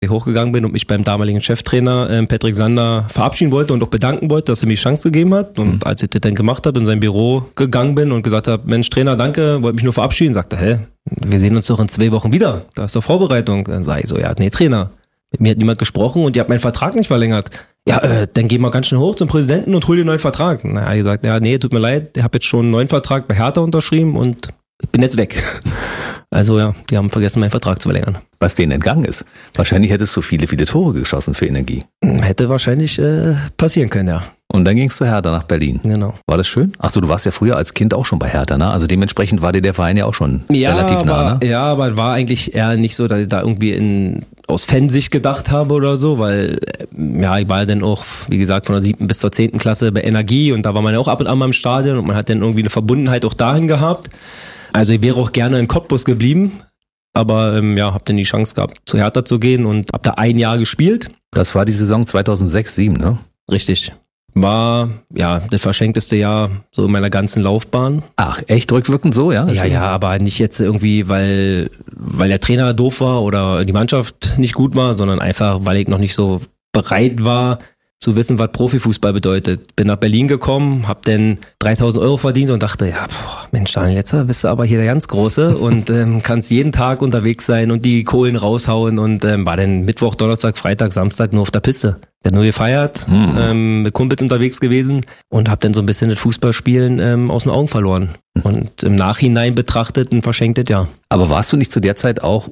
hochgegangen bin und mich beim damaligen Cheftrainer Patrick Sander verabschieden wollte und auch bedanken wollte, dass er mir die Chance gegeben hat. Und als ich das dann gemacht habe, in sein Büro gegangen bin und gesagt habe, Mensch Trainer, danke, wollte mich nur verabschieden, sagte wir sehen uns doch in 2 Wochen wieder, da ist doch Vorbereitung. Dann sage ich so, ja, nee Trainer, mit mir hat niemand gesprochen und ihr habt meinen Vertrag nicht verlängert. Ja, dann geh mal ganz schnell hoch zum Präsidenten und hol dir einen neuen Vertrag. Na, er hat gesagt, ja, nee, tut mir leid, ich habe jetzt schon einen neuen Vertrag bei Hertha unterschrieben und ich bin jetzt weg. Also ja, die haben vergessen, meinen Vertrag zu verlängern. Was denen entgangen ist. Wahrscheinlich hättest du viele, viele Tore geschossen für Energie. Hätte wahrscheinlich passieren können, ja. Und dann gingst du Hertha nach Berlin. Genau. War das schön? Achso, du warst ja früher als Kind auch schon bei Hertha, ne? Also dementsprechend war dir der Verein ja auch schon relativ nah, ne? Ja, aber war eigentlich eher nicht so, dass ich da irgendwie aus Fansicht gedacht habe oder so, weil ja, ich war ja dann auch, wie gesagt, von der 7. bis zur 10. Klasse bei Energie und da war man ja auch ab und an mal im Stadion und man hat dann irgendwie eine Verbundenheit auch dahin gehabt. Also ich wäre auch gerne in Cottbus geblieben, aber ja, habe dann die Chance gehabt, zu Hertha zu gehen und habe da 1 Jahr gespielt. Das war die Saison 2006/07, ne? Richtig. War, ja, das verschenkteste Jahr so in meiner ganzen Laufbahn. Ach, echt rückwirkend so, ja? Ja, aber nicht jetzt irgendwie, weil der Trainer doof war oder die Mannschaft nicht gut war, sondern einfach, weil ich noch nicht so bereit war, zu wissen, was Profifußball bedeutet. Bin nach Berlin gekommen, hab dann 3.000 Euro verdient und dachte, ja, Mensch, Daniel, jetzt bist du aber hier der ganz Große und kannst jeden Tag unterwegs sein und die Kohlen raushauen und war dann Mittwoch, Donnerstag, Freitag, Samstag nur auf der Piste. Ich hab nur gefeiert, mit Kumpels unterwegs gewesen und hab dann so ein bisschen das Fußballspielen aus den Augen verloren. Und im Nachhinein betrachtet ein verschenktes Jahr. Aber warst du nicht zu der Zeit auch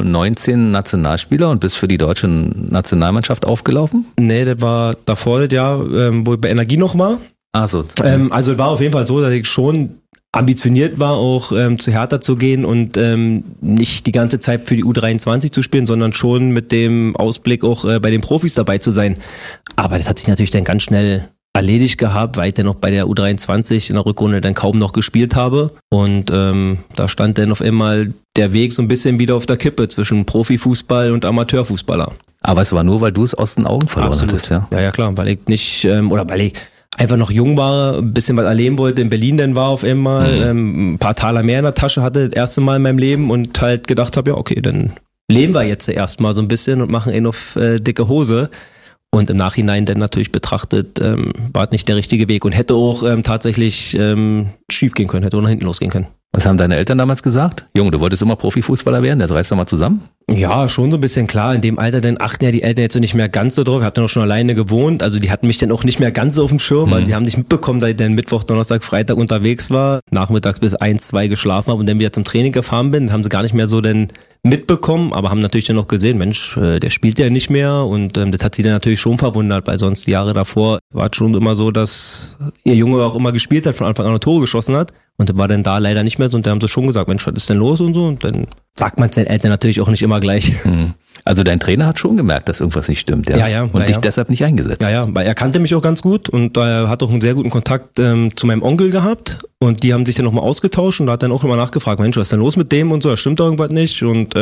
U19 Nationalspieler und bist für die deutsche Nationalmannschaft aufgelaufen? Nee, das war davor das Jahr, wo ich bei Energie noch war. Ach so. Also es war auf jeden Fall so, dass ich schon ambitioniert war, auch zu Hertha zu gehen und nicht die ganze Zeit für die U23 zu spielen, sondern schon mit dem Ausblick auch bei den Profis dabei zu sein. Aber das hat sich natürlich dann ganz schnell erledigt gehabt, weil ich dann noch bei der U23 in der Rückrunde dann kaum noch gespielt habe. Und da stand dann auf einmal der Weg so ein bisschen wieder auf der Kippe zwischen Profifußball und Amateurfußballer. Aber es war nur, weil du es aus den Augen verloren hattest, ja? Ja, klar, weil ich nicht, oder weil ich einfach noch jung war, ein bisschen was erleben wollte, in Berlin dann war auf einmal, ein paar Taler mehr in der Tasche hatte, das erste Mal in meinem Leben und halt gedacht habe, ja okay, dann leben wir jetzt erstmal so ein bisschen und machen auf dicke Hose. Und im Nachhinein dann natürlich betrachtet, war es nicht der richtige Weg und hätte auch tatsächlich schief gehen können, hätte auch nach hinten losgehen können. Was haben deine Eltern damals gesagt? Junge, du wolltest immer Profifußballer werden, jetzt reißt doch mal zusammen? Ja, schon so ein bisschen klar. In dem Alter dann achten ja die Eltern jetzt so nicht mehr ganz so drauf. Ich habe dann auch schon alleine gewohnt. Also die hatten mich dann auch nicht mehr ganz so auf dem Schirm. Also die haben nicht mitbekommen, dass ich dann Mittwoch, Donnerstag, Freitag unterwegs war, nachmittags bis 1, 2 geschlafen habe und dann wieder zum Training gefahren bin. Dann haben sie gar nicht mehr so dann mitbekommen, aber haben natürlich dann noch gesehen, Mensch, der spielt ja nicht mehr und das hat sie dann natürlich schon verwundert, weil sonst die Jahre davor war es schon immer so, dass ihr Junge auch immer gespielt hat, von Anfang an Tore geschossen hat und das war dann da leider nicht mehr so und da haben sie schon gesagt, Mensch, was ist denn los und so und dann sagt man es den Eltern natürlich auch nicht immer gleich. Also dein Trainer hat schon gemerkt, dass irgendwas nicht stimmt, ja? Ja. Und dich deshalb nicht eingesetzt. Ja, weil er kannte mich auch ganz gut und er hat auch einen sehr guten Kontakt zu meinem Onkel gehabt und die haben sich dann nochmal ausgetauscht und da hat dann auch immer nachgefragt, Mensch, was ist denn los mit dem und so, da stimmt doch irgendwas nicht und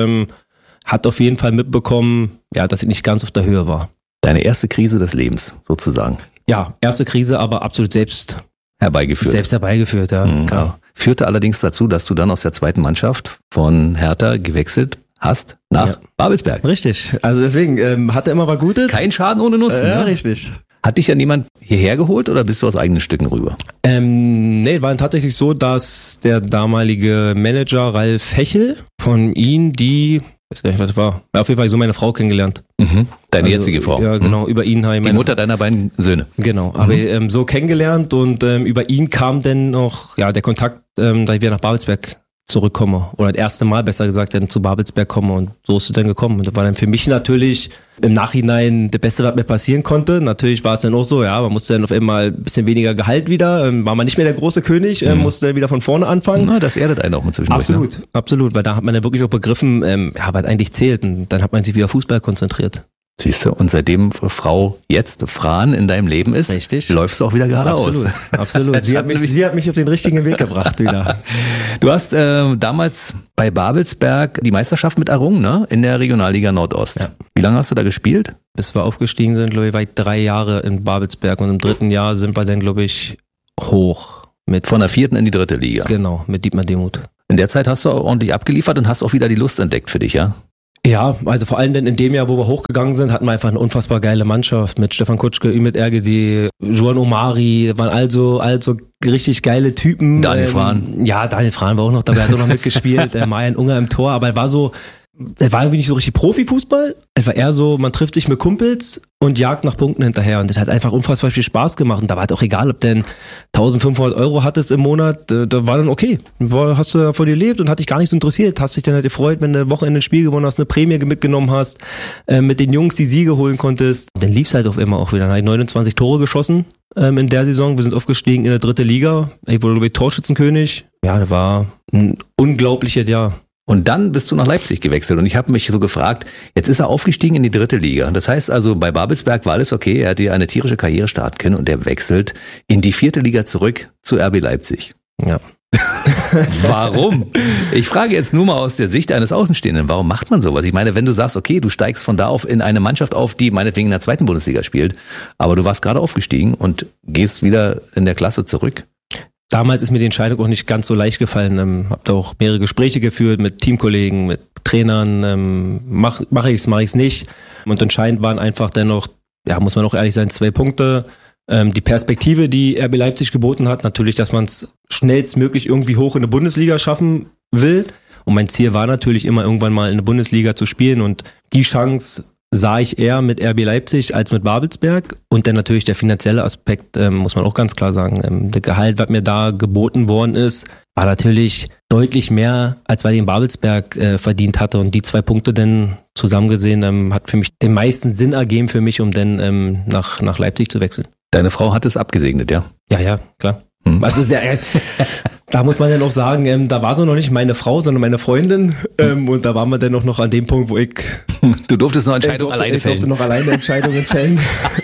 hat auf jeden Fall mitbekommen, ja, dass ich nicht ganz auf der Höhe war. Deine erste Krise des Lebens, sozusagen. Ja, erste Krise, aber absolut selbst herbeigeführt, ja. Ja. Führte allerdings dazu, dass du dann aus der zweiten Mannschaft von Hertha gewechselt hast nach Babelsberg. Richtig, also deswegen hatte immer was Gutes. Kein Schaden ohne Nutzen. Ja, richtig. Hat dich dann jemand hierher geholt oder bist du aus eigenen Stücken rüber? Nee, war tatsächlich so, dass der damalige Manager Ralf Hechel von ihm weiß gar nicht, was das war. Auf jeden Fall so meine Frau kennengelernt. Deine jetzige Frau. Ja, genau, über ihn habe ich die Mutter deiner beiden Söhne. Genau, aber so kennengelernt und über ihn kam dann noch der Kontakt, da ich wieder nach Babelsberg zurückkomme oder das erste Mal besser gesagt dann zu Babelsberg komme und so ist es dann gekommen und das war dann für mich natürlich im Nachhinein das Beste, was mir passieren konnte. Natürlich war es dann auch so, ja, man musste dann auf einmal ein bisschen weniger Gehalt wieder, war man nicht mehr der große König, musste dann wieder von vorne anfangen. Na, das erdet einen auch mal zwischendurch. Absolut, weil da hat man dann wirklich auch begriffen, was eigentlich zählt und dann hat man sich wieder auf Fußball konzentriert. Siehst du, und seitdem Frau jetzt Fran in deinem Leben ist, richtig, läufst du auch wieder geradeaus. Absolut. Sie hat mich auf den richtigen Weg gebracht wieder. Du hast damals bei Babelsberg die Meisterschaft mit errungen, ne? In der Regionalliga Nordost. Ja. Wie lange hast du da gespielt? Bis wir aufgestiegen sind, glaube ich, war ich 3 Jahre in Babelsberg und im 3. Jahr sind wir dann, glaube ich, hoch. Von der 4. in die 3. Liga. Genau, mit Dietmar Demuth. In der Zeit hast du auch ordentlich abgeliefert und hast auch wieder die Lust entdeckt für dich, ja? Ja, also vor allem denn in dem Jahr, wo wir hochgegangen sind, hatten wir einfach eine unfassbar geile Mannschaft mit Stefan Kutschke, Ümit Ergedi, Juan Omari, waren also richtig geile Typen. Daniel Frahn. Ja, Daniel Frahn war auch noch dabei, hat auch noch mitgespielt, Marian Unger im Tor, aber er war irgendwie nicht so richtig Profifußball. Es war eher so, man trifft sich mit Kumpels und jagt nach Punkten hinterher. Und das hat einfach unfassbar viel Spaß gemacht. Und da war halt auch egal, ob du denn 1.500 € hattest im Monat, da war dann okay. Hast du davon gelebt und hat dich gar nicht so interessiert. Hast dich dann halt gefreut, wenn du am Wochenende ein Spiel gewonnen hast, eine Prämie mitgenommen hast, mit den Jungs die Siege holen konntest. Und dann lief's halt auf immer auch wieder. Dann habe ich 29 Tore geschossen in der Saison. Wir sind aufgestiegen in der 3. Liga. Ich wurde, glaube ich, Torschützenkönig. Ja, das war ein unglaubliches Jahr. Und dann bist du nach Leipzig gewechselt und ich habe mich so gefragt, jetzt ist er aufgestiegen in die 3. Liga. Das heißt also, bei Babelsberg war alles okay, er hat hier eine tierische Karriere starten können und er wechselt in die 4. Liga zurück zu RB Leipzig. Ja. Warum? Ich frage jetzt nur mal aus der Sicht eines Außenstehenden, warum macht man sowas? Ich meine, wenn du sagst, okay, du steigst von da auf in eine Mannschaft auf, die meinetwegen in der 2. Bundesliga spielt, aber du warst gerade aufgestiegen und gehst wieder in der Klasse zurück. Damals ist mir die Entscheidung auch nicht ganz so leicht gefallen. Hab da auch mehrere Gespräche geführt mit Teamkollegen, mit Trainern. Mach ich's nicht. Und entscheidend waren einfach dennoch, ja, muss man auch ehrlich sein, 2 Punkte. Die Perspektive, die RB Leipzig geboten hat, natürlich, dass man es schnellstmöglich irgendwie hoch in eine Bundesliga schaffen will. Und mein Ziel war natürlich immer irgendwann mal in eine Bundesliga zu spielen und die Chance sah ich eher mit RB Leipzig als mit Babelsberg und dann natürlich der finanzielle Aspekt, muss man auch ganz klar sagen. Der Gehalt, was mir da geboten worden ist, war natürlich deutlich mehr, als was ich in Babelsberg verdient hatte und die 2 Punkte dann zusammen gesehen, hat für mich den meisten Sinn ergeben für mich, um dann nach Leipzig zu wechseln. Deine Frau hat es abgesegnet, ja? Ja, klar. Also da muss man dann auch sagen, da war so noch nicht meine Frau, sondern meine Freundin und da waren wir dann noch an dem Punkt, wo ich... Du durfte noch alleine Entscheidungen fällen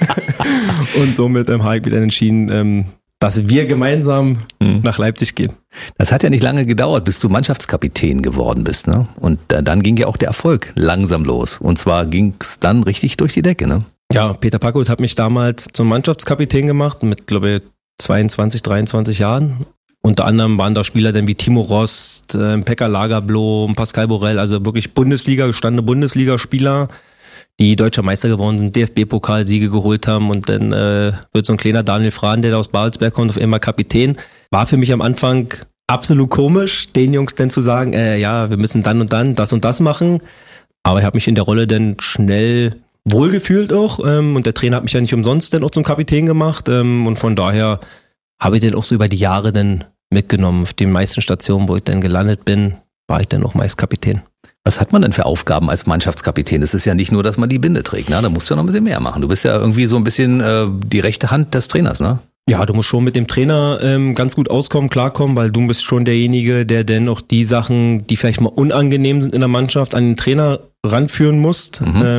und somit habe ich wieder entschieden, dass wir gemeinsam nach Leipzig gehen. Das hat ja nicht lange gedauert, bis du Mannschaftskapitän geworden bist, ne? Und dann ging ja auch der Erfolg langsam los und zwar ging es dann richtig durch die Decke, ne? Ja, Peter Packold hat mich damals zum Mannschaftskapitän gemacht mit, glaube ich, 22, 23 Jahren. Unter anderem waren da Spieler dann wie Timo Rost, Pekka Lagerblom, Pascal Borel, also wirklich gestandene Bundesligaspieler, die deutscher Meister geworden sind, DFB-Pokalsiege geholt haben und dann wird so ein kleiner Daniel Frahn, der da aus Babelsberg kommt, auf einmal Kapitän. War für mich am Anfang absolut komisch, den Jungs dann zu sagen, ja, wir müssen dann und dann das und das machen. Aber ich habe mich in der Rolle dann schnell wohlgefühlt auch und der Trainer hat mich ja nicht umsonst dann auch zum Kapitän gemacht und von daher habe ich den auch so über die Jahre dann mitgenommen. Auf den meisten Stationen, wo ich dann gelandet bin, war ich dann auch meist Kapitän. Was hat man denn für Aufgaben als Mannschaftskapitän? Es ist ja nicht nur, dass man die Binde trägt, ne? Da musst du ja noch ein bisschen mehr machen. Du bist ja irgendwie so ein bisschen die rechte Hand des Trainers, ne? Ja, du musst schon mit dem Trainer ganz gut klarkommen, weil du bist schon derjenige, der dann auch die Sachen, die vielleicht mal unangenehm sind in der Mannschaft, an den Trainer ranführen musst.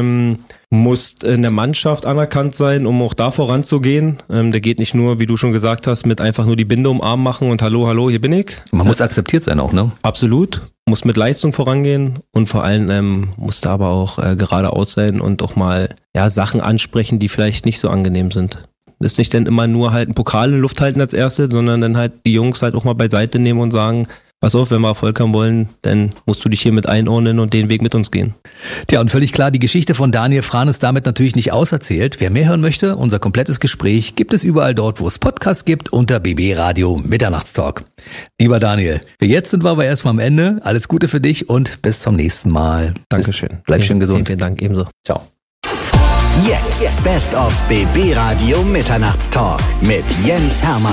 Musst in der Mannschaft anerkannt sein, um auch da voranzugehen. Der geht nicht nur, wie du schon gesagt hast, mit einfach nur die Binde um den Arm machen und hallo, hier bin ich. Man muss akzeptiert sein auch, ne? Absolut. Muss mit Leistung vorangehen und vor allem muss da aber auch geradeaus sein und auch mal Sachen ansprechen, die vielleicht nicht so angenehm sind. Das ist nicht dann immer nur halt einen Pokal in die Luft halten als Erste, sondern dann halt die Jungs halt auch mal beiseite nehmen und sagen, pass auf, wenn wir Erfolg haben wollen, dann musst du dich hier mit einordnen und den Weg mit uns gehen. Tja, und völlig klar, die Geschichte von Daniel Frahn ist damit natürlich nicht auserzählt. Wer mehr hören möchte, unser komplettes Gespräch gibt es überall dort, wo es Podcasts gibt, unter BB Radio Mitternachtstalk. Lieber Daniel, für jetzt sind wir aber erstmal am Ende. Alles Gute für dich und bis zum nächsten Mal. Dankeschön. Bleib schön gesund. Vielen Dank, ebenso. Ciao. Jetzt Best of BB Radio Mitternachtstalk mit Jens Hermann.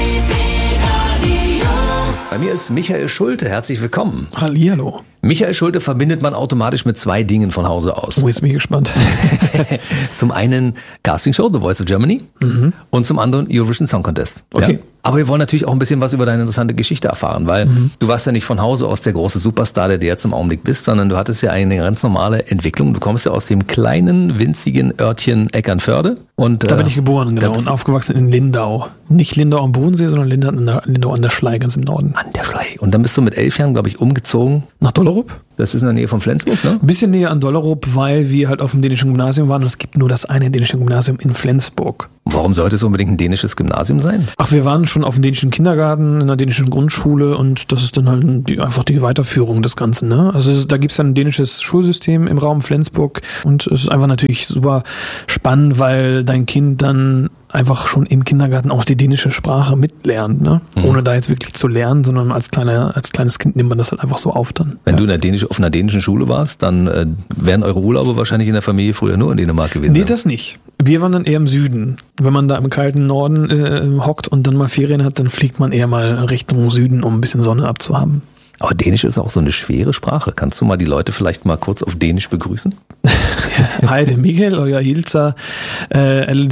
Bei mir ist Michael Schulte. Herzlich willkommen. Hallihallo. Michael Schulte verbindet man automatisch mit 2 Dingen von Hause aus. Oh, jetzt bin ich gespannt. Zum einen Castingshow, The Voice of Germany und zum anderen Eurovision Song Contest. Okay. Ja? Aber wir wollen natürlich auch ein bisschen was über deine interessante Geschichte erfahren, weil du warst ja nicht von Hause aus der große Superstar, der du jetzt im Augenblick bist, sondern du hattest ja eine ganz normale Entwicklung. Du kommst ja aus dem kleinen, winzigen Örtchen Eckernförde. Und, da bin ich geboren, genau, und aufgewachsen in Lindau. Nicht Lindau am Bodensee, sondern Lindau an der Schlei, ganz im Norden. An der Schlei. Und dann bist du mit 11 Jahren, glaube ich, umgezogen. Nach Dollerup? Das ist in der Nähe von Flensburg, ne? Ein bisschen näher an Dollerup, weil wir halt auf dem dänischen Gymnasium waren und es gibt nur das eine dänische Gymnasium in Flensburg. Warum sollte es unbedingt ein dänisches Gymnasium sein? Ach, wir waren schon auf dem dänischen Kindergarten, in der dänischen Grundschule und das ist dann halt einfach die Weiterführung des Ganzen, ne? Also da gibt's dann ein dänisches Schulsystem im Raum Flensburg und es ist einfach natürlich super spannend, weil dein Kind dann einfach schon im Kindergarten auch die dänische Sprache mitlernt, ne? Ohne da jetzt wirklich zu lernen, sondern als kleines Kind nimmt man das halt einfach so auf dann. Wenn du auf einer dänischen Schule warst, dann wären eure Urlaube wahrscheinlich in der Familie früher nur in Dänemark gewesen. Nee, das nicht. Wir waren dann eher im Süden. Wenn man da im kalten Norden hockt und dann mal Ferien hat, dann fliegt man eher mal Richtung Süden, um ein bisschen Sonne abzuhaben. Aber Dänisch ist auch so eine schwere Sprache. Kannst du mal die Leute vielleicht mal kurz auf Dänisch begrüßen? Hej, det er Michael, og jeg hilser alle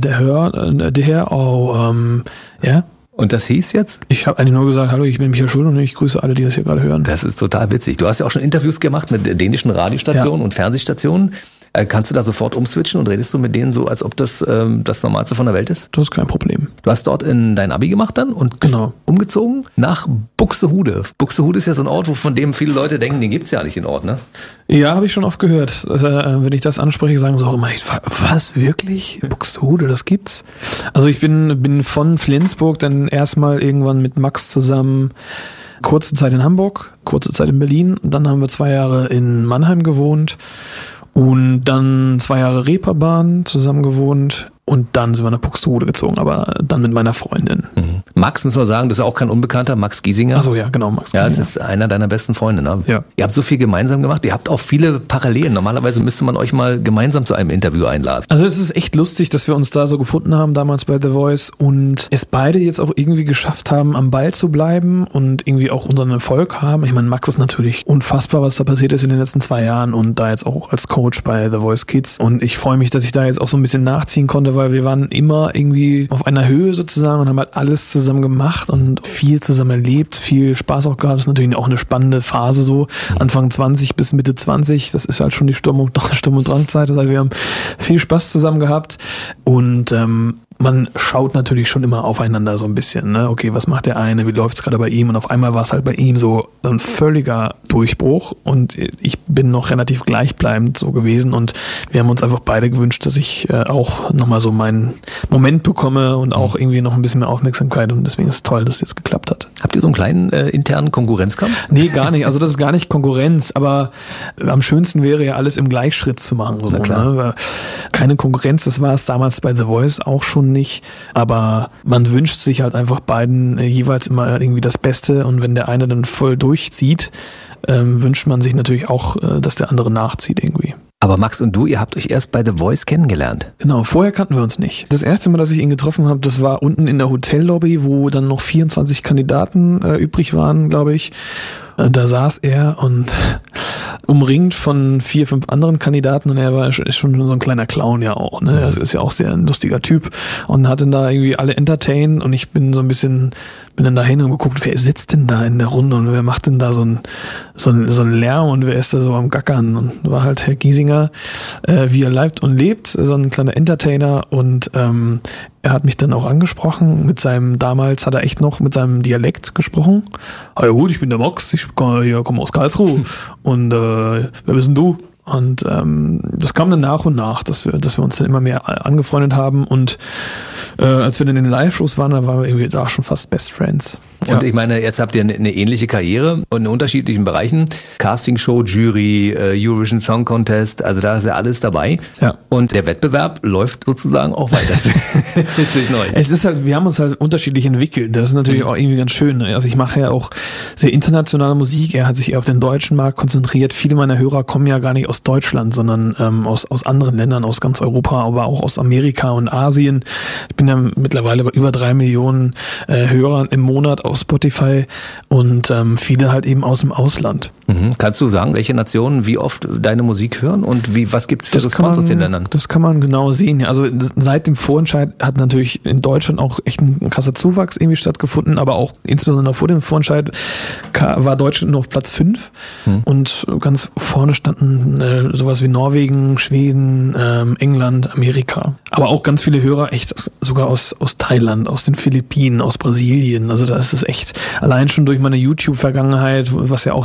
der her, og ja. Und das hieß jetzt? Ich habe eigentlich nur gesagt, hallo, ich bin Michael Schul und ich grüße alle, die das hier gerade hören. Das ist total witzig. Du hast ja auch schon Interviews gemacht mit dänischen Radiostationen und Fernsehstationen. Kannst du da sofort umswitchen und redest du mit denen so, als ob das das Normalste von der Welt ist? Das ist kein Problem. Du hast dort dein Abi gemacht dann und bist umgezogen nach Buxtehude. Buxtehude ist ja so ein Ort, von dem viele Leute denken, den gibt's ja nicht in Ort, ne? Ja, habe ich schon oft gehört. Also, wenn ich das anspreche, sagen sie auch immer, was, wirklich? Buxtehude, das gibt's? Also ich bin von Flensburg dann erstmal irgendwann mit Max zusammen kurze Zeit in Hamburg, kurze Zeit in Berlin. Dann haben wir 2 Jahre in Mannheim gewohnt. Und dann 2 Jahre Reeperbahn zusammen gewohnt und dann sind wir nach Buxtehude gezogen, aber dann mit meiner Freundin. Mhm. Max, müssen wir sagen, das ist auch kein Unbekannter, Max Giesinger. Ach so, ja, genau, Max Giesinger. Ja, es ist einer deiner besten Freunde, ne? Ja. Ihr habt so viel gemeinsam gemacht, ihr habt auch viele Parallelen. Normalerweise müsste man euch mal gemeinsam zu einem Interview einladen. Also es ist echt lustig, dass wir uns da so gefunden haben, damals bei The Voice und es beide jetzt auch irgendwie geschafft haben, am Ball zu bleiben und irgendwie auch unseren Erfolg haben. Ich meine, Max ist natürlich unfassbar, was da passiert ist in den letzten 2 Jahren und da jetzt auch als Coach bei The Voice Kids und ich freue mich, dass ich da jetzt auch so ein bisschen nachziehen konnte, weil wir waren immer irgendwie auf einer Höhe sozusagen und haben halt alles zusammen gemacht und viel zusammen erlebt, viel Spaß auch gehabt. Das ist natürlich auch eine spannende Phase so, Anfang 20 bis Mitte 20, das ist halt schon die Sturm- und Drangzeit, das heißt, wir haben viel Spaß zusammen gehabt und man schaut natürlich schon immer aufeinander so ein bisschen, ne? Okay, was macht der eine, wie läuft's gerade bei ihm und auf einmal war es halt bei ihm so ein völliger Durchbruch und ich bin noch relativ gleichbleibend so gewesen und wir haben uns einfach beide gewünscht, dass ich auch nochmal so meinen Moment bekomme und auch irgendwie noch ein bisschen mehr Aufmerksamkeit und deswegen ist es toll, dass es jetzt geklappt hat. Habt ihr so einen kleinen internen Konkurrenzkampf? Nee, gar nicht, also das ist gar nicht Konkurrenz, aber am schönsten wäre ja alles im Gleichschritt zu machen. So, na klar. Ne? Keine Konkurrenz, das war es damals bei The Voice auch schon nicht, aber man wünscht sich halt einfach beiden jeweils immer irgendwie das Beste und wenn der eine dann voll durchzieht, wünscht man sich natürlich auch, dass der andere nachzieht irgendwie. Aber Max und du, ihr habt euch erst bei The Voice kennengelernt. Genau, vorher kannten wir uns nicht. Das erste Mal, dass ich ihn getroffen habe, das war unten in der Hotellobby, wo dann noch 24 Kandidaten übrig waren, glaube ich. Da saß er und umringt von 4, 5 anderen Kandidaten und er ist schon so ein kleiner Clown ja auch, ne? Er ist ja auch sehr ein lustiger Typ und hat dann da irgendwie alle entertained und ich bin dann dahin und geguckt, wer sitzt denn da in der Runde und wer macht denn da so ein Lärm und wer ist da so am Gackern und war halt Herr Giesinger, wie er leibt und lebt, so ein kleiner Entertainer und er hat mich dann auch angesprochen damals hat er echt noch mit seinem Dialekt gesprochen. Ja gut, ich bin der Max, ich komme aus Karlsruhe und wer bist denn du? Und das kam dann nach und nach, dass wir uns dann immer mehr angefreundet haben und als wir dann in den Live-Shows waren, da waren wir irgendwie da schon fast Best Friends. Und ich meine, jetzt habt ihr eine ähnliche Karriere und in unterschiedlichen Bereichen. Castingshow, Jury, Eurovision Song Contest, also da ist ja alles dabei. Ja. Und der Wettbewerb läuft sozusagen auch weiter. Witzig neu. Es ist halt, wir haben uns halt unterschiedlich entwickelt. Das ist natürlich auch irgendwie ganz schön. Also ich mache ja auch sehr internationale Musik. Er hat sich eher auf den deutschen Markt konzentriert. Viele meiner Hörer kommen ja gar nicht aus Deutschland, sondern aus anderen Ländern, aus ganz Europa, aber auch aus Amerika und Asien. Ich bin ja mittlerweile bei über 3 Millionen Hörern im Monat auf Spotify und viele halt eben aus dem Ausland. Mhm. Kannst du sagen, welche Nationen wie oft deine Musik hören und was gibt's für Response aus den Ländern? Das kann man genau sehen. Ja. Also seit dem Vorentscheid hat natürlich in Deutschland auch echt ein krasser Zuwachs irgendwie stattgefunden, aber auch insbesondere vor dem Vorentscheid war Deutschland nur auf Platz 5 und ganz vorne standen sowas wie Norwegen, Schweden, England, Amerika. Aber auch ganz viele Hörer echt sogar aus Thailand, aus den Philippinen, aus Brasilien. Also da ist es echt, allein schon durch meine YouTube-Vergangenheit, was ja auch sehr international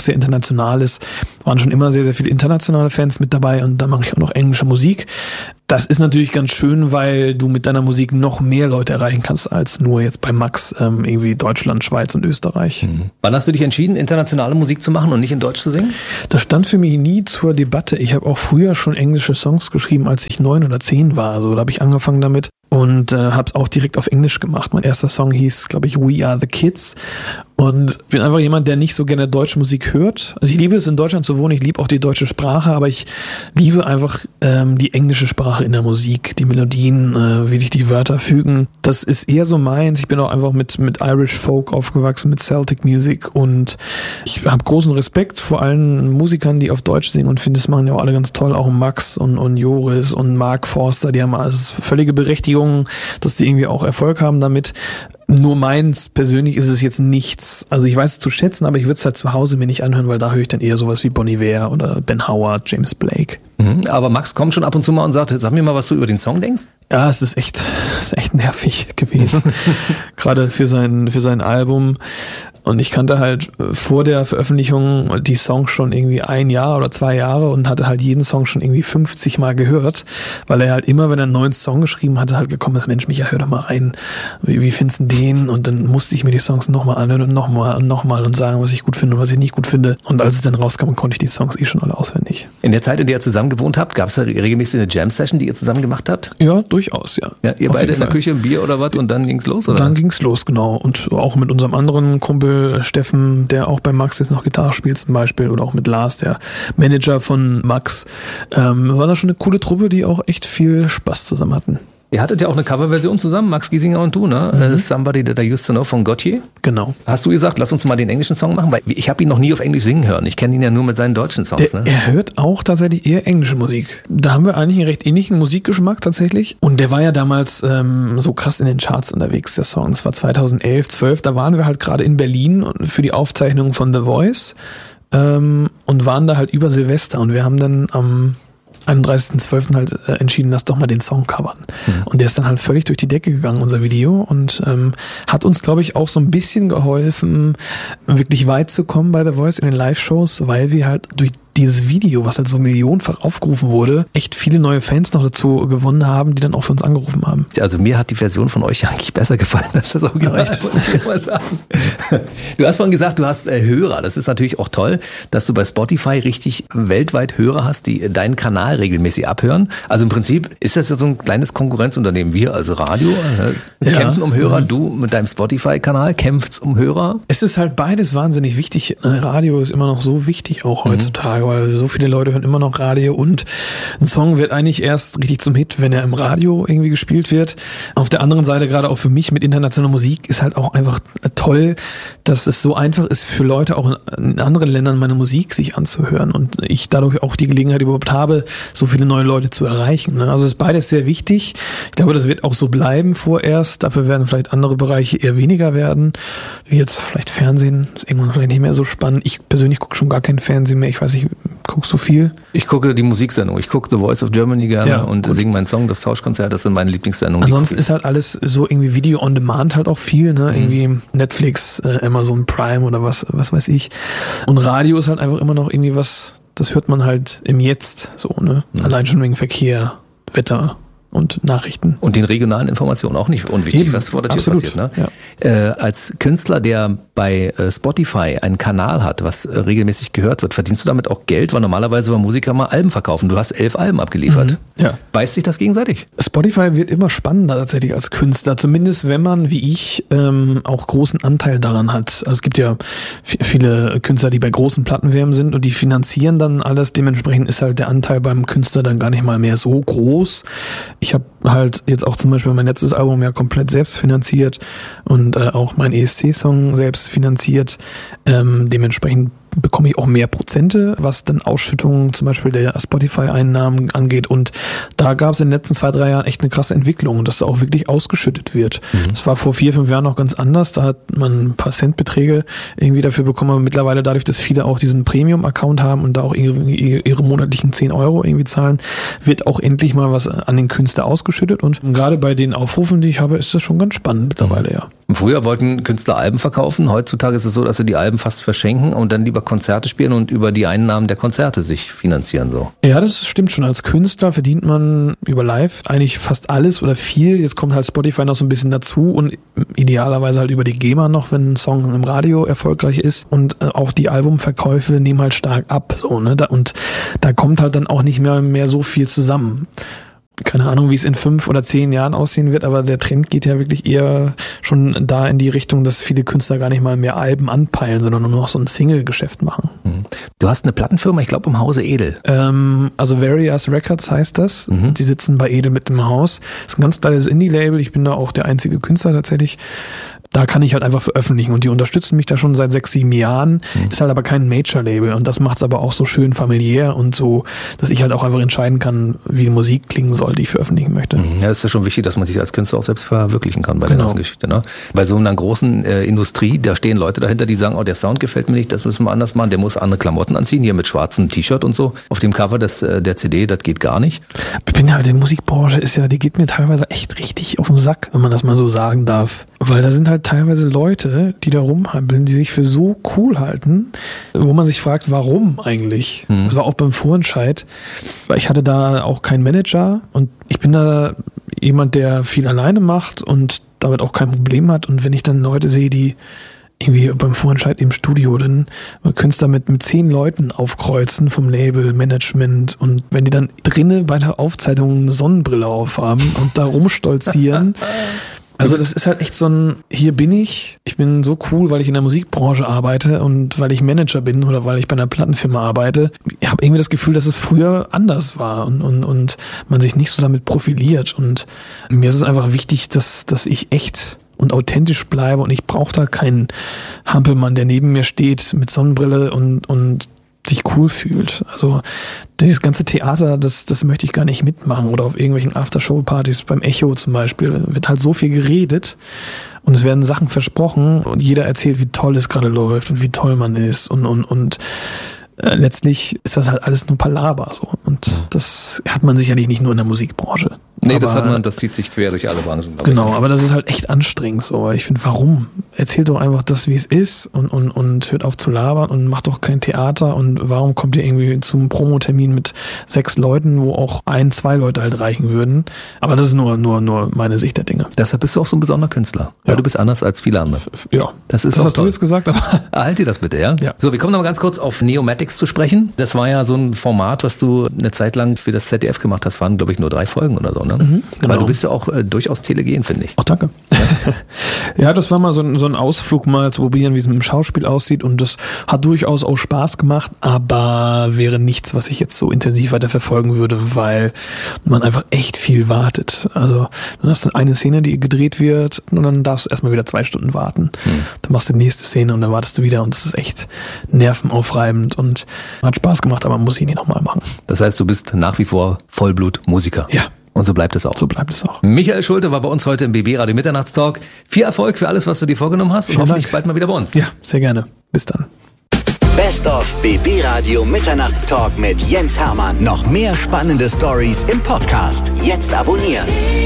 international ist, waren schon immer sehr, sehr viele internationale Fans mit dabei und da mache ich auch noch englische Musik. Das ist natürlich ganz schön, weil du mit deiner Musik noch mehr Leute erreichen kannst, als nur jetzt bei Max irgendwie Deutschland, Schweiz und Österreich. Wann hast du dich entschieden, internationale Musik zu machen und nicht in Deutsch zu singen? Das stand für mich nie zur Debatte. Ich habe auch früher schon englische Songs geschrieben, als ich 9 oder 10 war. Also da habe ich angefangen damit und habe es auch direkt auf Englisch gemacht. Mein erster Song hieß, glaube ich, We Are the Kids. Und bin einfach jemand, der nicht so gerne deutsche Musik hört. Also ich liebe es, in Deutschland zu wohnen, ich liebe auch die deutsche Sprache, aber ich liebe einfach die englische Sprache in der Musik, die Melodien, wie sich die Wörter fügen. Das ist eher so meins. Ich bin auch einfach mit Irish Folk aufgewachsen, mit Celtic Music und ich habe großen Respekt vor allen Musikern, die auf Deutsch singen und finde, das machen ja auch alle ganz toll, auch Max und Joris und Mark Forster, die haben alles völlige Berechtigung, dass die irgendwie auch Erfolg haben damit. Nur meins persönlich ist es jetzt nichts. Also ich weiß es zu schätzen, aber ich würde es halt zu Hause mir nicht anhören, weil da höre ich dann eher sowas wie Bon Iver oder Ben Howard, James Blake. Aber Max kommt schon ab und zu mal und sagt, sag mir mal, was du über den Song denkst. Ja, es ist echt nervig gewesen. Gerade für sein Album. Und ich kannte halt vor der Veröffentlichung die Songs schon irgendwie 1 Jahr oder 2 Jahre und hatte halt jeden Song schon irgendwie 50 Mal gehört, weil er halt immer, wenn er einen neuen Song geschrieben hatte, halt gekommen ist, Mensch, Micha, hör doch mal rein, wie findest du den? Und dann musste ich mir die Songs nochmal anhören und nochmal und sagen, was ich gut finde und was ich nicht gut finde. Und als es dann rauskam, konnte ich die Songs schon alle auswendig. In der Zeit, in der ihr zusammen gewohnt habt, gab es da regelmäßig eine Jam-Session, die ihr zusammen gemacht habt? Ja, durchaus, ja. Ihr beide in der Küche, ein Bier oder was und dann ging's los, oder? Dann ging's los, genau. Und auch mit unserem anderen Kumpel Steffen, der auch bei Max jetzt noch Gitarre spielt zum Beispiel, oder auch mit Lars, der Manager von Max, war da schon eine coole Truppe, die auch echt viel Spaß zusammen hatten. Ihr hattet ja auch eine Coverversion zusammen, Max Giesinger und du, ne? Somebody That I Used to Know von Gautier. Genau. Hast du gesagt, lass uns mal den englischen Song machen? Weil ich habe ihn noch nie auf Englisch singen hören. Ich kenne ihn ja nur mit seinen deutschen Songs. Er hört auch tatsächlich eher englische Musik. Da haben wir eigentlich einen recht ähnlichen Musikgeschmack tatsächlich. Und der war ja damals so krass in den Charts unterwegs, der Song. Das war 2011, 12. Da waren wir halt gerade in Berlin für die Aufzeichnung von The Voice und waren da halt über Silvester. Und wir haben dann am 31.12. halt entschieden, lass doch mal den Song covern. Und der ist dann halt völlig durch die Decke gegangen, unser Video, und hat uns, glaube ich, auch so ein bisschen geholfen, wirklich weit zu kommen bei The Voice in den Live-Shows, weil wir halt durch dieses Video, was halt so millionenfach aufgerufen wurde, echt viele neue Fans noch dazu gewonnen haben, die dann auch für uns angerufen haben. Also mir hat die Version von euch eigentlich besser gefallen als das Original, muss ich mal sagen. Du hast vorhin gesagt, du hast Hörer. Das ist natürlich auch toll, dass du bei Spotify richtig weltweit Hörer hast, die deinen Kanal regelmäßig abhören. Also im Prinzip ist das ja so ein kleines Konkurrenzunternehmen. Wir als Radio kämpfen um Hörer, du mit deinem Spotify-Kanal kämpfst um Hörer. Es ist halt beides wahnsinnig wichtig. Radio ist immer noch so wichtig, auch heutzutage, weil so viele Leute hören immer noch Radio und ein Song wird eigentlich erst richtig zum Hit, wenn er im Radio irgendwie gespielt wird. Auf der anderen Seite, gerade auch für mich mit internationaler Musik, ist halt auch einfach toll, dass es so einfach ist für Leute auch in anderen Ländern meine Musik sich anzuhören und ich dadurch auch die Gelegenheit überhaupt habe, so viele neue Leute zu erreichen. Also ist beides sehr wichtig. Ich glaube, das wird auch so bleiben vorerst. Dafür werden vielleicht andere Bereiche eher weniger werden, wie jetzt vielleicht Fernsehen. Ist irgendwann vielleicht nicht mehr so spannend. Ich persönlich gucke schon gar kein Fernsehen mehr. Ich weiß nicht, guckst du viel? Ich gucke die Musiksendung. Ich gucke The Voice of Germany gerne und singe meinen Song, das Tauschkonzert. Das sind meine Lieblingssendungen. Ansonsten ist halt alles so irgendwie Video on Demand halt auch viel, ne? Irgendwie Netflix, Amazon Prime oder was weiß ich. Und Radio ist halt einfach immer noch irgendwie was, das hört man halt im Jetzt so, ne? Allein schon wegen Verkehr, Wetter und Nachrichten. Und den regionalen Informationen auch nicht unwichtig, eben, was vor der Tür absolut, passiert. Ne? Ja. Als Künstler, der bei Spotify einen Kanal hat, was regelmäßig gehört wird, verdienst du damit auch Geld? Weil normalerweise bei Musiker mal Alben verkaufen. Du hast 11 Alben abgeliefert. Ja. Beißt sich das gegenseitig? Spotify wird immer spannender tatsächlich als Künstler. Zumindest wenn man, wie ich, auch großen Anteil daran hat. Also es gibt ja viele Künstler, die bei großen Plattenfirmen sind und die finanzieren dann alles. Dementsprechend ist halt der Anteil beim Künstler dann gar nicht mal mehr so groß. Ich habe halt jetzt auch zum Beispiel mein letztes Album ja komplett selbst finanziert und auch mein ESC-Song selbst finanziert. Dementsprechend bekomme ich auch mehr Prozente, was dann Ausschüttungen zum Beispiel der Spotify-Einnahmen angeht. Und da gab es in den letzten 2-3 Jahren echt eine krasse Entwicklung, dass da auch wirklich ausgeschüttet wird. Das war vor 4-5 Jahren noch ganz anders. Da hat man ein paar Centbeträge irgendwie dafür bekommen. Aber mittlerweile dadurch, dass viele auch diesen Premium-Account haben und da auch ihre monatlichen 10 Euro irgendwie zahlen, wird auch endlich mal was an den Künstler ausgeschüttet. Und gerade bei den Aufrufen, die ich habe, ist das schon ganz spannend mittlerweile, ja. Früher wollten Künstler Alben verkaufen. Heutzutage ist es so, dass sie die Alben fast verschenken und dann lieber Konzerte spielen und über die Einnahmen der Konzerte sich finanzieren. So. Ja, das stimmt schon. Als Künstler verdient man über Live eigentlich fast alles oder viel. Jetzt kommt halt Spotify noch so ein bisschen dazu und idealerweise halt über die GEMA noch, wenn ein Song im Radio erfolgreich ist. Und auch die Albumverkäufe nehmen halt stark ab. So, ne? Und da kommt halt dann auch nicht mehr so viel zusammen. Keine Ahnung, wie es in 5 oder 10 Jahren aussehen wird, aber der Trend geht ja wirklich eher schon da in die Richtung, dass viele Künstler gar nicht mal mehr Alben anpeilen, sondern nur noch so ein Single-Geschäft machen. Du hast eine Plattenfirma, ich glaube im Hause Edel. Also Various Records heißt das. Die sitzen bei Edel mit im Haus. Das ist ein ganz kleines Indie-Label. Ich bin da auch der einzige Künstler tatsächlich. Da kann ich halt einfach veröffentlichen und die unterstützen mich da schon seit 6, 7 Jahren. Ist halt aber kein Major-Label und das macht es aber auch so schön familiär und so, dass ich halt auch einfach entscheiden kann, wie die Musik klingen soll, die ich veröffentlichen möchte. Ja, ist ja schon wichtig, dass man sich als Künstler auch selbst verwirklichen kann bei der ganzen Geschichte. Ne? Bei so einer großen Industrie, da stehen Leute dahinter, die sagen, oh, der Sound gefällt mir nicht, das müssen wir anders machen, der muss andere Klamotten anziehen, hier mit schwarzem T-Shirt und so. Auf dem Cover der CD, das geht gar nicht. Ich bin halt, die Musikbranche die geht mir teilweise echt richtig auf den Sack, wenn man das mal so sagen darf. Weil da sind halt teilweise Leute, die da rumhampeln, die sich für so cool halten, wo man sich fragt, warum eigentlich? Das war auch beim Vorentscheid, weil ich hatte da auch keinen Manager und ich bin da jemand, der viel alleine macht und damit auch kein Problem hat. Und wenn ich dann Leute sehe, die irgendwie beim Vorentscheid im Studio, dann könntest du da mit 10 Leuten aufkreuzen vom Label, Management und wenn die dann drinnen bei der Aufzeichnung eine Sonnenbrille aufhaben und da rumstolzieren. Also das ist halt echt so ein, hier bin ich bin so cool, weil ich in der Musikbranche arbeite und weil ich Manager bin oder weil ich bei einer Plattenfirma arbeite. Ich habe irgendwie das Gefühl, dass es früher anders war und man sich nicht so damit profiliert und mir ist es einfach wichtig, dass ich echt und authentisch bleibe und ich brauche da keinen Hampelmann, der neben mir steht mit Sonnenbrille und sich cool fühlt. Also dieses ganze Theater, das möchte ich gar nicht mitmachen oder auf irgendwelchen Aftershow-Partys beim Echo zum Beispiel wird halt so viel geredet und es werden Sachen versprochen und jeder erzählt, wie toll es gerade läuft und wie toll man ist und letztlich ist das halt alles nur Palaver so und das hat man sicherlich nicht nur in der Musikbranche. Nee, aber das zieht sich quer durch alle Branchen. Genau, aber das ist halt echt anstrengend so. Ich finde, warum? Erzählt doch einfach das, wie es ist und hört auf zu labern und macht doch kein Theater und warum kommt ihr irgendwie zum Promotermin mit 6 Leuten, wo auch 1, 2 Leute halt reichen würden? Aber das ist nur meine Sicht der Dinge. Deshalb bist du auch so ein besonderer Künstler. Ja. Weil du bist anders als viele andere. Ja. Das hast toll. Du jetzt gesagt, aber. Erhalt dir das bitte, ja? Ja. So, wir kommen noch mal ganz kurz auf Neomatics zu sprechen. Das war ja so ein Format, was du eine Zeit lang für das ZDF gemacht hast. Waren, glaube ich, nur 3 Folgen oder so, ne? Genau. Weil du bist ja auch durchaus telegen, finde ich. Ach, danke. Ja. Ja, das war mal so ein Ausflug, mal zu probieren, wie es mit dem Schauspiel aussieht und das hat durchaus auch Spaß gemacht, aber wäre nichts, was ich jetzt so intensiv weiter verfolgen würde, weil man einfach echt viel wartet. Also dann hast du eine Szene, die gedreht wird und dann darfst du erstmal wieder 2 Stunden warten. Dann machst du die nächste Szene und dann wartest du wieder und das ist echt nervenaufreibend und hat Spaß gemacht, aber man muss ihn nicht nochmal machen. Das heißt, du bist nach wie vor Vollblut-Musiker. Ja. Und so bleibt es auch. So bleibt es auch. Michael Schulte war bei uns heute im BB Radio Mitternachtstalk. Viel Erfolg für alles, was du dir vorgenommen hast und hoffentlich bald mal wieder bei uns. Ja, sehr gerne. Bis dann. Best of BB Radio Mitternachtstalk mit Jens Hermann. Noch mehr spannende Stories im Podcast. Jetzt abonnieren.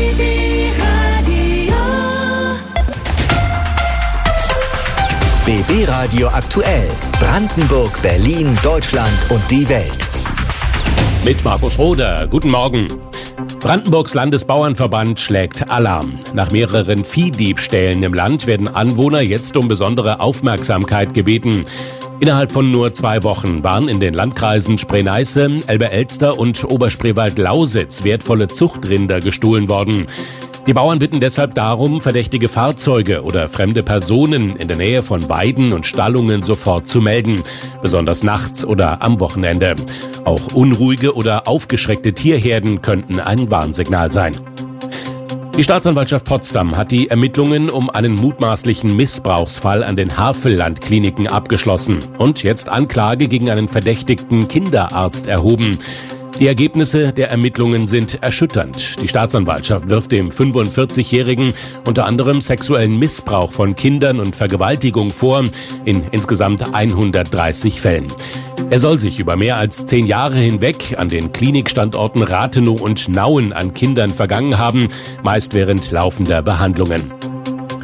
BB Radio aktuell. Brandenburg, Berlin, Deutschland und die Welt. Mit Markus Roder. Guten Morgen. Brandenburgs Landesbauernverband schlägt Alarm. Nach mehreren Viehdiebstählen im Land werden Anwohner jetzt um besondere Aufmerksamkeit gebeten. Innerhalb von nur 2 Wochen waren in den Landkreisen Spree-Neiße, Elbe-Elster und Oberspreewald-Lausitz wertvolle Zuchtrinder gestohlen worden. Die Bauern bitten deshalb darum, verdächtige Fahrzeuge oder fremde Personen in der Nähe von Weiden und Stallungen sofort zu melden, besonders nachts oder am Wochenende. Auch unruhige oder aufgeschreckte Tierherden könnten ein Warnsignal sein. Die Staatsanwaltschaft Potsdam hat die Ermittlungen um einen mutmaßlichen Missbrauchsfall an den Havelland-Kliniken abgeschlossen und jetzt Anklage gegen einen verdächtigten Kinderarzt erhoben. Die Ergebnisse der Ermittlungen sind erschütternd. Die Staatsanwaltschaft wirft dem 45-Jährigen unter anderem sexuellen Missbrauch von Kindern und Vergewaltigung vor, in insgesamt 130 Fällen. Er soll sich über mehr als 10 Jahre hinweg an den Klinikstandorten Rathenow und Nauen an Kindern vergangen haben, meist während laufender Behandlungen.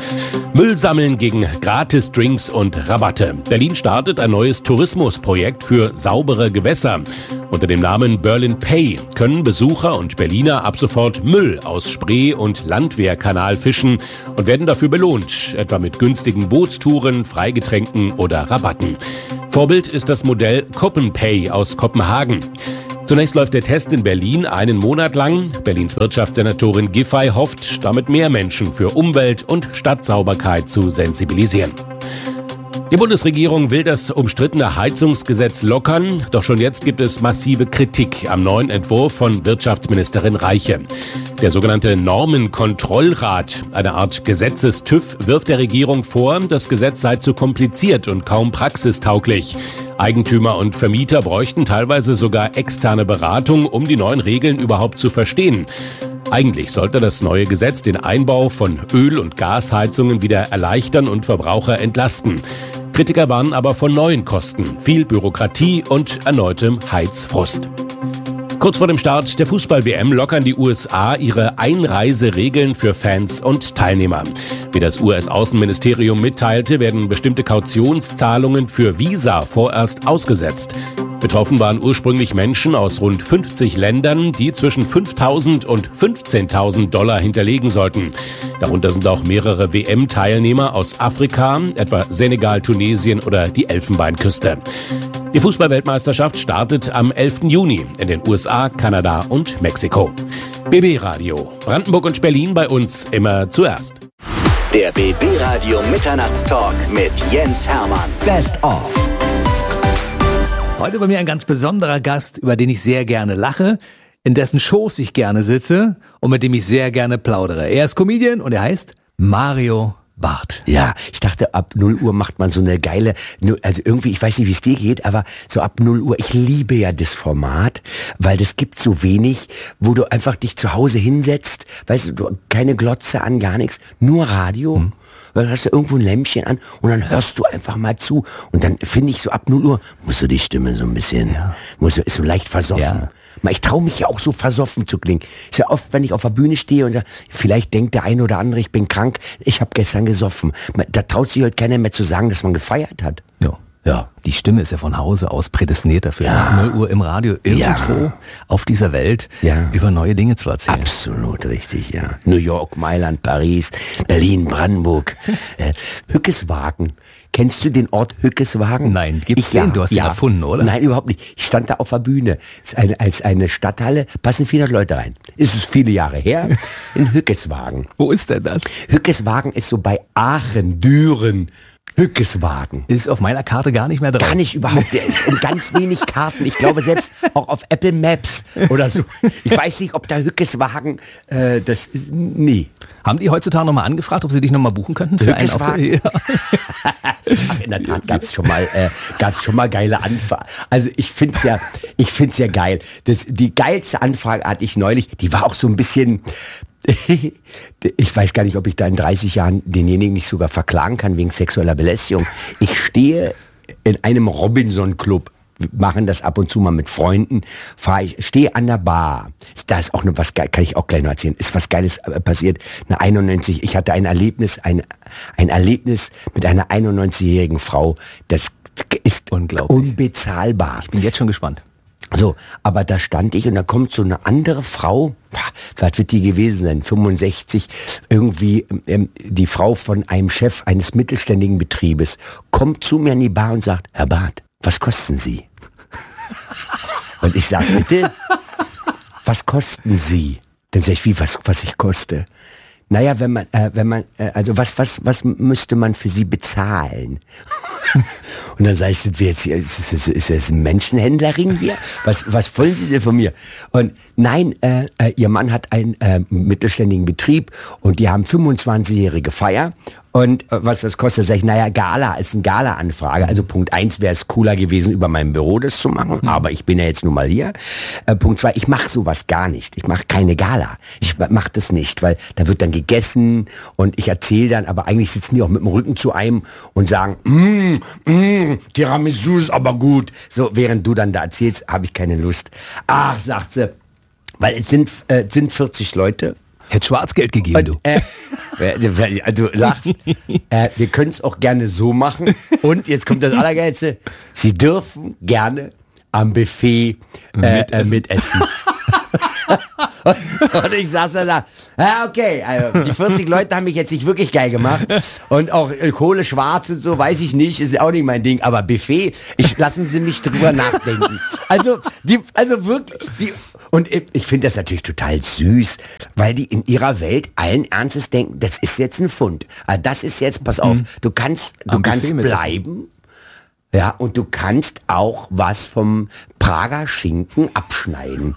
Müll sammeln gegen Gratis-Drinks und Rabatte. Berlin startet ein neues Tourismusprojekt für saubere Gewässer. Unter dem Namen Berlin Pay können Besucher und Berliner ab sofort Müll aus Spree- und Landwehrkanal fischen und werden dafür belohnt, etwa mit günstigen Bootstouren, Freigetränken oder Rabatten. Vorbild ist das Modell CopenPay aus Kopenhagen. Zunächst läuft der Test in Berlin einen Monat lang. Berlins Wirtschaftssenatorin Giffey hofft, damit mehr Menschen für Umwelt und Stadtsauberkeit zu sensibilisieren. Die Bundesregierung will das umstrittene Heizungsgesetz lockern, doch schon jetzt gibt es massive Kritik am neuen Entwurf von Wirtschaftsministerin Reiche. Der sogenannte Normenkontrollrat, eine Art Gesetzes-TÜV, wirft der Regierung vor, das Gesetz sei zu kompliziert und kaum praxistauglich. Eigentümer und Vermieter bräuchten teilweise sogar externe Beratung, um die neuen Regeln überhaupt zu verstehen. Eigentlich sollte das neue Gesetz den Einbau von Öl- und Gasheizungen wieder erleichtern und Verbraucher entlasten. Kritiker warnen aber vor neuen Kosten, viel Bürokratie und erneutem Heizfrust. Kurz vor dem Start der Fußball-WM lockern die USA ihre Einreiseregeln für Fans und Teilnehmer. Wie das US-Außenministerium mitteilte, werden bestimmte Kautionszahlungen für Visa vorerst ausgesetzt. Betroffen waren ursprünglich Menschen aus rund 50 Ländern, die zwischen 5.000 und 15.000 Dollar hinterlegen sollten. Darunter sind auch mehrere WM-Teilnehmer aus Afrika, etwa Senegal, Tunesien oder die Elfenbeinküste. Die Fußball-Weltmeisterschaft startet am 11. Juni in den USA, Kanada und Mexiko. BB Radio, Brandenburg und Berlin bei uns immer zuerst. Der BB Radio Mitternachtstalk mit Jens Hermann. Best of. Heute bei mir ein ganz besonderer Gast, über den ich sehr gerne lache, in dessen Schoß ich gerne sitze und mit dem ich sehr gerne plaudere. Er ist Comedian und er heißt Mario Barth. Ja, ich dachte, ab 0 Uhr macht man so eine geile, also irgendwie, ich weiß nicht, wie es dir geht, aber so ab 0 Uhr, ich liebe ja das Format, weil das gibt so wenig, wo du einfach dich zu Hause hinsetzt, weißt du, keine Glotze an, gar nichts, nur Radio. Dann hast du irgendwo ein Lämpchen an und dann hörst du einfach mal zu. Und dann finde ich so ab 0 Uhr, musst du die Stimme so ein bisschen, ist so leicht versoffen. Ja. Ich traue mich ja auch so versoffen zu klingen. Ist ja oft, wenn ich auf der Bühne stehe und sage, vielleicht denkt der eine oder andere, ich bin krank, ich habe gestern gesoffen. Da traut sich heute keiner mehr zu sagen, dass man gefeiert hat. Ja, die Stimme ist ja von Hause aus prädestiniert dafür, nach 0 Uhr im Radio irgendwo auf dieser Welt über neue Dinge zu erzählen. Absolut richtig, ja. New York, Mailand, Paris, Berlin, Brandenburg, Hückeswagen. Kennst du den Ort Hückeswagen? Nein, gibt's den? Du hast ihn erfunden, oder? Nein, überhaupt nicht. Ich stand da auf der Bühne. Als eine Stadthalle, passen 400 Leute rein. Ist es viele Jahre her, in Hückeswagen. Wo ist denn das? Hückeswagen ist so bei Aachen, Düren. Hückeswagen. Ist auf meiner Karte gar nicht mehr drauf. Gar nicht überhaupt. Der ist in ganz wenig Karten. Ich glaube selbst auch auf Apple Maps oder so. Ich weiß nicht, ob der Hückeswagen das ist. Nee. Haben die heutzutage nochmal angefragt, ob sie dich nochmal buchen könnten für einen Auftritt? Ja. Ach, in der Tat gab's schon mal geile Anfragen. Also ich find's ja geil. Die geilste Anfrage hatte ich neulich. Die war auch so ein bisschen. Ich weiß gar nicht, ob ich da in 30 Jahren denjenigen nicht sogar verklagen kann wegen sexueller Belästigung. Ich stehe in einem Robinson-Club, machen das ab und zu mal mit Freunden, stehe an der Bar. Da ist auch noch was Geiles, kann ich auch gleich noch erzählen, ist was Geiles passiert. Ich hatte ein Erlebnis mit einer 91-jährigen Frau, das ist unbezahlbar. Ich bin jetzt schon gespannt. So, aber da stand ich und da kommt so eine andere Frau, was wird die gewesen sein, 65, irgendwie die Frau von einem Chef eines mittelständigen Betriebes, kommt zu mir in die Bar und sagt, Herr Barth, was kosten Sie? Und ich sage, bitte, was kosten Sie? Dann sage ich, wie, was ich koste? Naja, also was müsste man für Sie bezahlen? Und dann sage ich, sind wir jetzt hier, ist das ein Menschenhändlerring hier? Was wollen Sie denn von mir? Und nein, Ihr Mann hat einen mittelständigen Betrieb und die haben 25-jährige Feier. Und was das kostet, sage ich, naja, Gala ist eine Gala-Anfrage. Also Punkt 1 wäre es cooler gewesen, über mein Büro das zu machen. Aber ich bin ja jetzt nun mal hier. Punkt 2, ich mache sowas gar nicht. Ich mache keine Gala. Ich mache das nicht, weil da wird dann gegessen und ich erzähle dann, aber eigentlich sitzen die auch mit dem Rücken zu einem und sagen, Tiramisu ist aber gut. So, während du dann da erzählst, habe ich keine Lust. Ach, sagt sie, weil es sind 40 Leute. Hätte Schwarzgeld gegeben, du. Du sagst, wir können es auch gerne so machen. Und jetzt kommt das Allergeilste. Sie dürfen gerne am Buffet mitessen. Und ich saß da, okay, also die 40 Leute haben mich jetzt nicht wirklich geil gemacht. Und auch Kohle schwarz und so, weiß ich nicht, ist auch nicht mein Ding. Aber Buffet, lassen Sie mich drüber nachdenken. Also wirklich, und ich finde das natürlich total süß, weil die in ihrer Welt allen Ernstes denken, das ist jetzt ein Pfund. Also das ist jetzt, pass auf, du kannst bleiben. Ja, und du kannst auch was vom Prager Schinken abschneiden.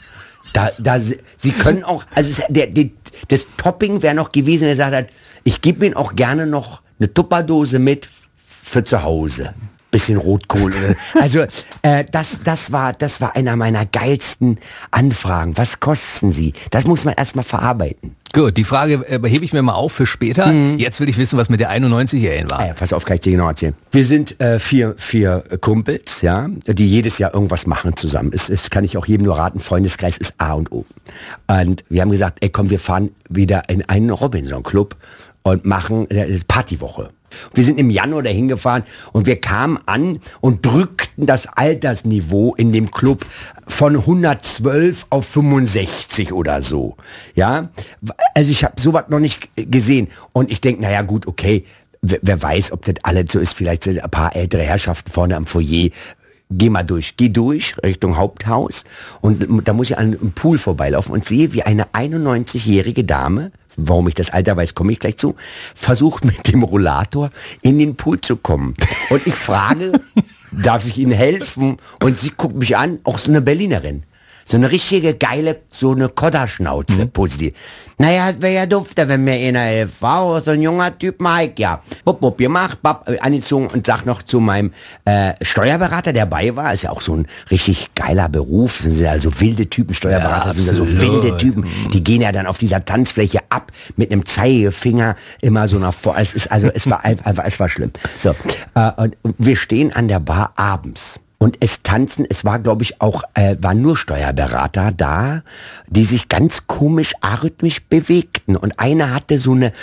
Sie können auch, also das Topping wäre noch gewesen, der sagt hat, ich gebe Ihnen auch gerne noch eine Tupperdose mit für zu Hause. Bisschen Rotkohl. Also das war einer meiner geilsten Anfragen. Was kosten Sie? Das muss man erstmal verarbeiten. Gut, die Frage hebe ich mir mal auf für später. Jetzt will ich wissen, was mit der 91-Jährigen war. Ja, pass auf, kann ich dir genau erzählen. Wir sind vier Kumpels, ja, die jedes Jahr irgendwas machen zusammen. Es kann ich auch jedem nur raten, Freundeskreis ist A und O. Und wir haben gesagt, ey komm, wir fahren wieder in einen Robinson-Club und machen Partywoche. Wir sind im Januar dahin gefahren und wir kamen an und drückten das Altersniveau in dem Club von 112 auf 65 oder so. Ja, also ich habe sowas noch nicht gesehen und ich denke, naja gut, okay, wer weiß, ob das alles so ist, vielleicht sind ein paar ältere Herrschaften vorne am Foyer. Geh durch Richtung Haupthaus und da muss ich an einem Pool vorbeilaufen und sehe, wie eine 91-jährige Dame, warum ich das Alter weiß, komme ich gleich zu, versucht mit dem Rollator in den Pool zu kommen. Und ich frage, darf ich Ihnen helfen? Und sie guckt mich an, auch so eine Berlinerin. So eine richtige geile, so eine Kodderschnauze, positiv. Naja, wäre ja dufter, wenn mir einer hilft. Wow, so ein junger Typ, Mike, ja. Bup, gemacht, angezogen und sag noch zu meinem Steuerberater, der dabei war, ist ja auch so ein richtig geiler Beruf, sind ja so wilde Typen, Steuerberater ja, sind ja so wilde Typen, die gehen ja dann auf dieser Tanzfläche ab mit einem Zeigefinger immer so nach vor. Es war schlimm. So, und wir stehen an der Bar abends. Und es tanzen, es war glaube ich auch, waren nur Steuerberater da, die sich ganz komisch arrhythmisch bewegten. Und einer hatte so eine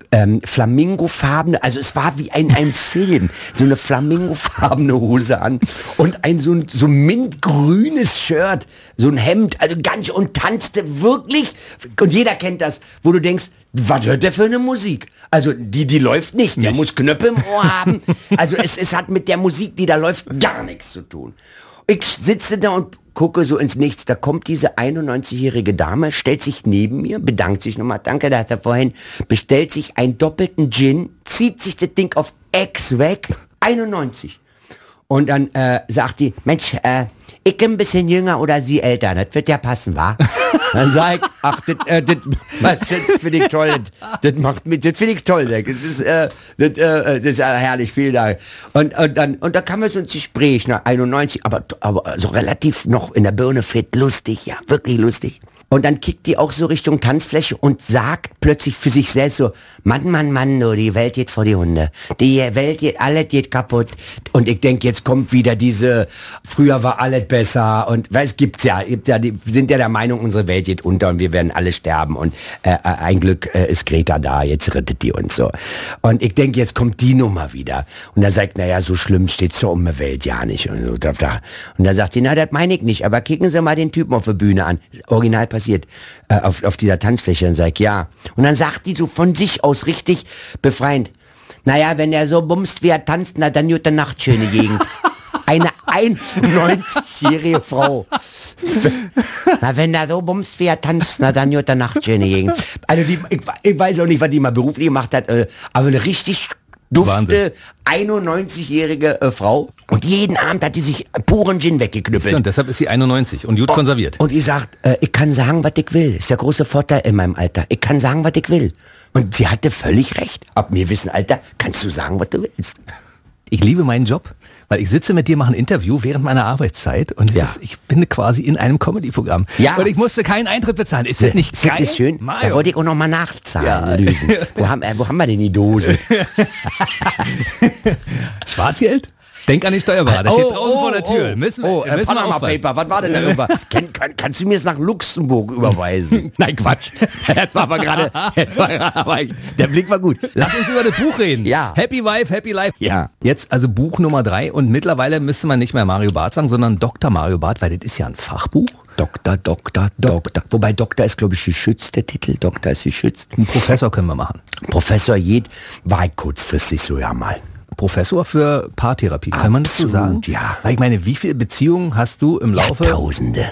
flamingofarbene, also es war wie in einem Film, so eine flamingofarbene Hose an und ein so mintgrünes Shirt, so ein Hemd, also ganz, und tanzte wirklich, und jeder kennt das, wo du denkst, was hört der für eine Musik? Also die läuft nicht, der muss Knöpfe im Ohr haben, also es hat mit der Musik, die da läuft, gar nichts zu tun. Ich sitze da und gucke so ins Nichts, da kommt diese 91-jährige Dame, stellt sich neben mir, bedankt sich nochmal, danke, da hat er vorhin, bestellt sich einen doppelten Gin, zieht sich das Ding auf Ex weg, 91. Und dann sagt die, Mensch, ich bin ein bisschen jünger oder Sie älter, das wird ja passen, wa? Dann sag ich, ach, das finde ich toll, das finde ich toll, das ist herrlich, vielen Dank. Und da kam wir so ins Gespräch, nach 91, aber so relativ noch in der Birne fit, lustig, ja, wirklich lustig. Und dann kickt die auch so Richtung Tanzfläche und sagt plötzlich für sich selbst so, Mann, du, die Welt geht vor die Hunde. Die Welt geht, alles geht kaputt. Und ich denke, jetzt kommt wieder diese, früher war alles besser. Und weil es gibt's ja, die sind ja der Meinung, unsere Welt geht unter und wir werden alle sterben. Und ein Glück ist Greta da, jetzt rettet die uns so. Und ich denke, jetzt kommt die Nummer wieder. Und er sagt, naja, so schlimm steht's so um die Welt ja nicht. Und dann sagt die, na, das meine ich nicht. Aber kicken Sie mal den Typen auf der Bühne an. Original passiert auf dieser Tanzfläche und sag ja. Und dann sagt die so von sich aus richtig befreiend, naja, wenn er so bumst, wie er tanzt, na dann wird der Nacht schöne Gegend. Eine 91-jährige Frau. Na, wenn er so bumst, wie er tanzt, na dann wird der Nacht schöne Gegend. Also ich weiß auch nicht, was die mal beruflich gemacht hat, aber eine richtig dufte 91-jährige Frau. Und jeden Abend hat die sich puren Gin weggeknüppelt. Und deshalb ist sie 91 und gut konserviert. Und die sagt, ich kann sagen, was ich will. Ist der große Vorteil in meinem Alter. Ich kann sagen, was ich will. Und sie hatte völlig recht. Ab mir wissen, Alter, kannst du sagen, was du willst. Ich liebe meinen Job, weil ich sitze mit dir, mache ein Interview während meiner Arbeitszeit und ich bin quasi in einem Comedy-Programm. Ja. Und ich musste keinen Eintritt bezahlen. Ist das nicht geil? Das ist schön. Mario. Da wollte ich auch noch mal nachzahlen, Lüsen. Wo haben wir denn die Dose? Schwarzgeld? Denk an den Steuerberater, der steht draußen vor der Tür. Müssen wir Panama aufpassen. Paper, was war denn da irgendwas? Kannst du mir das nach Luxemburg überweisen? Nein, Quatsch. Jetzt war aber gerade, der Blick war gut. Lass uns über das Buch reden. Ja. Happy Wife, Happy Life. Ja. Jetzt also Buch Nummer 3 und mittlerweile müsste man nicht mehr Mario Barth sagen, sondern Dr. Mario Barth, weil das ist ja ein Fachbuch. Doktor. Wobei Doktor ist, glaube ich, geschützt, der Titel. Doktor ist geschützt. Einen Professor können wir machen. Professor Jed war kurzfristig so ja mal. Professor für Paartherapie, kann man das so sagen? Absolut, ja. Weil ich meine, wie viele Beziehungen hast du im Laufe? Tausende.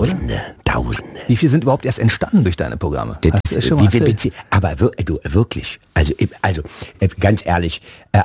Wie viele sind überhaupt erst entstanden durch deine Programme? Aber wirklich, also ganz ehrlich,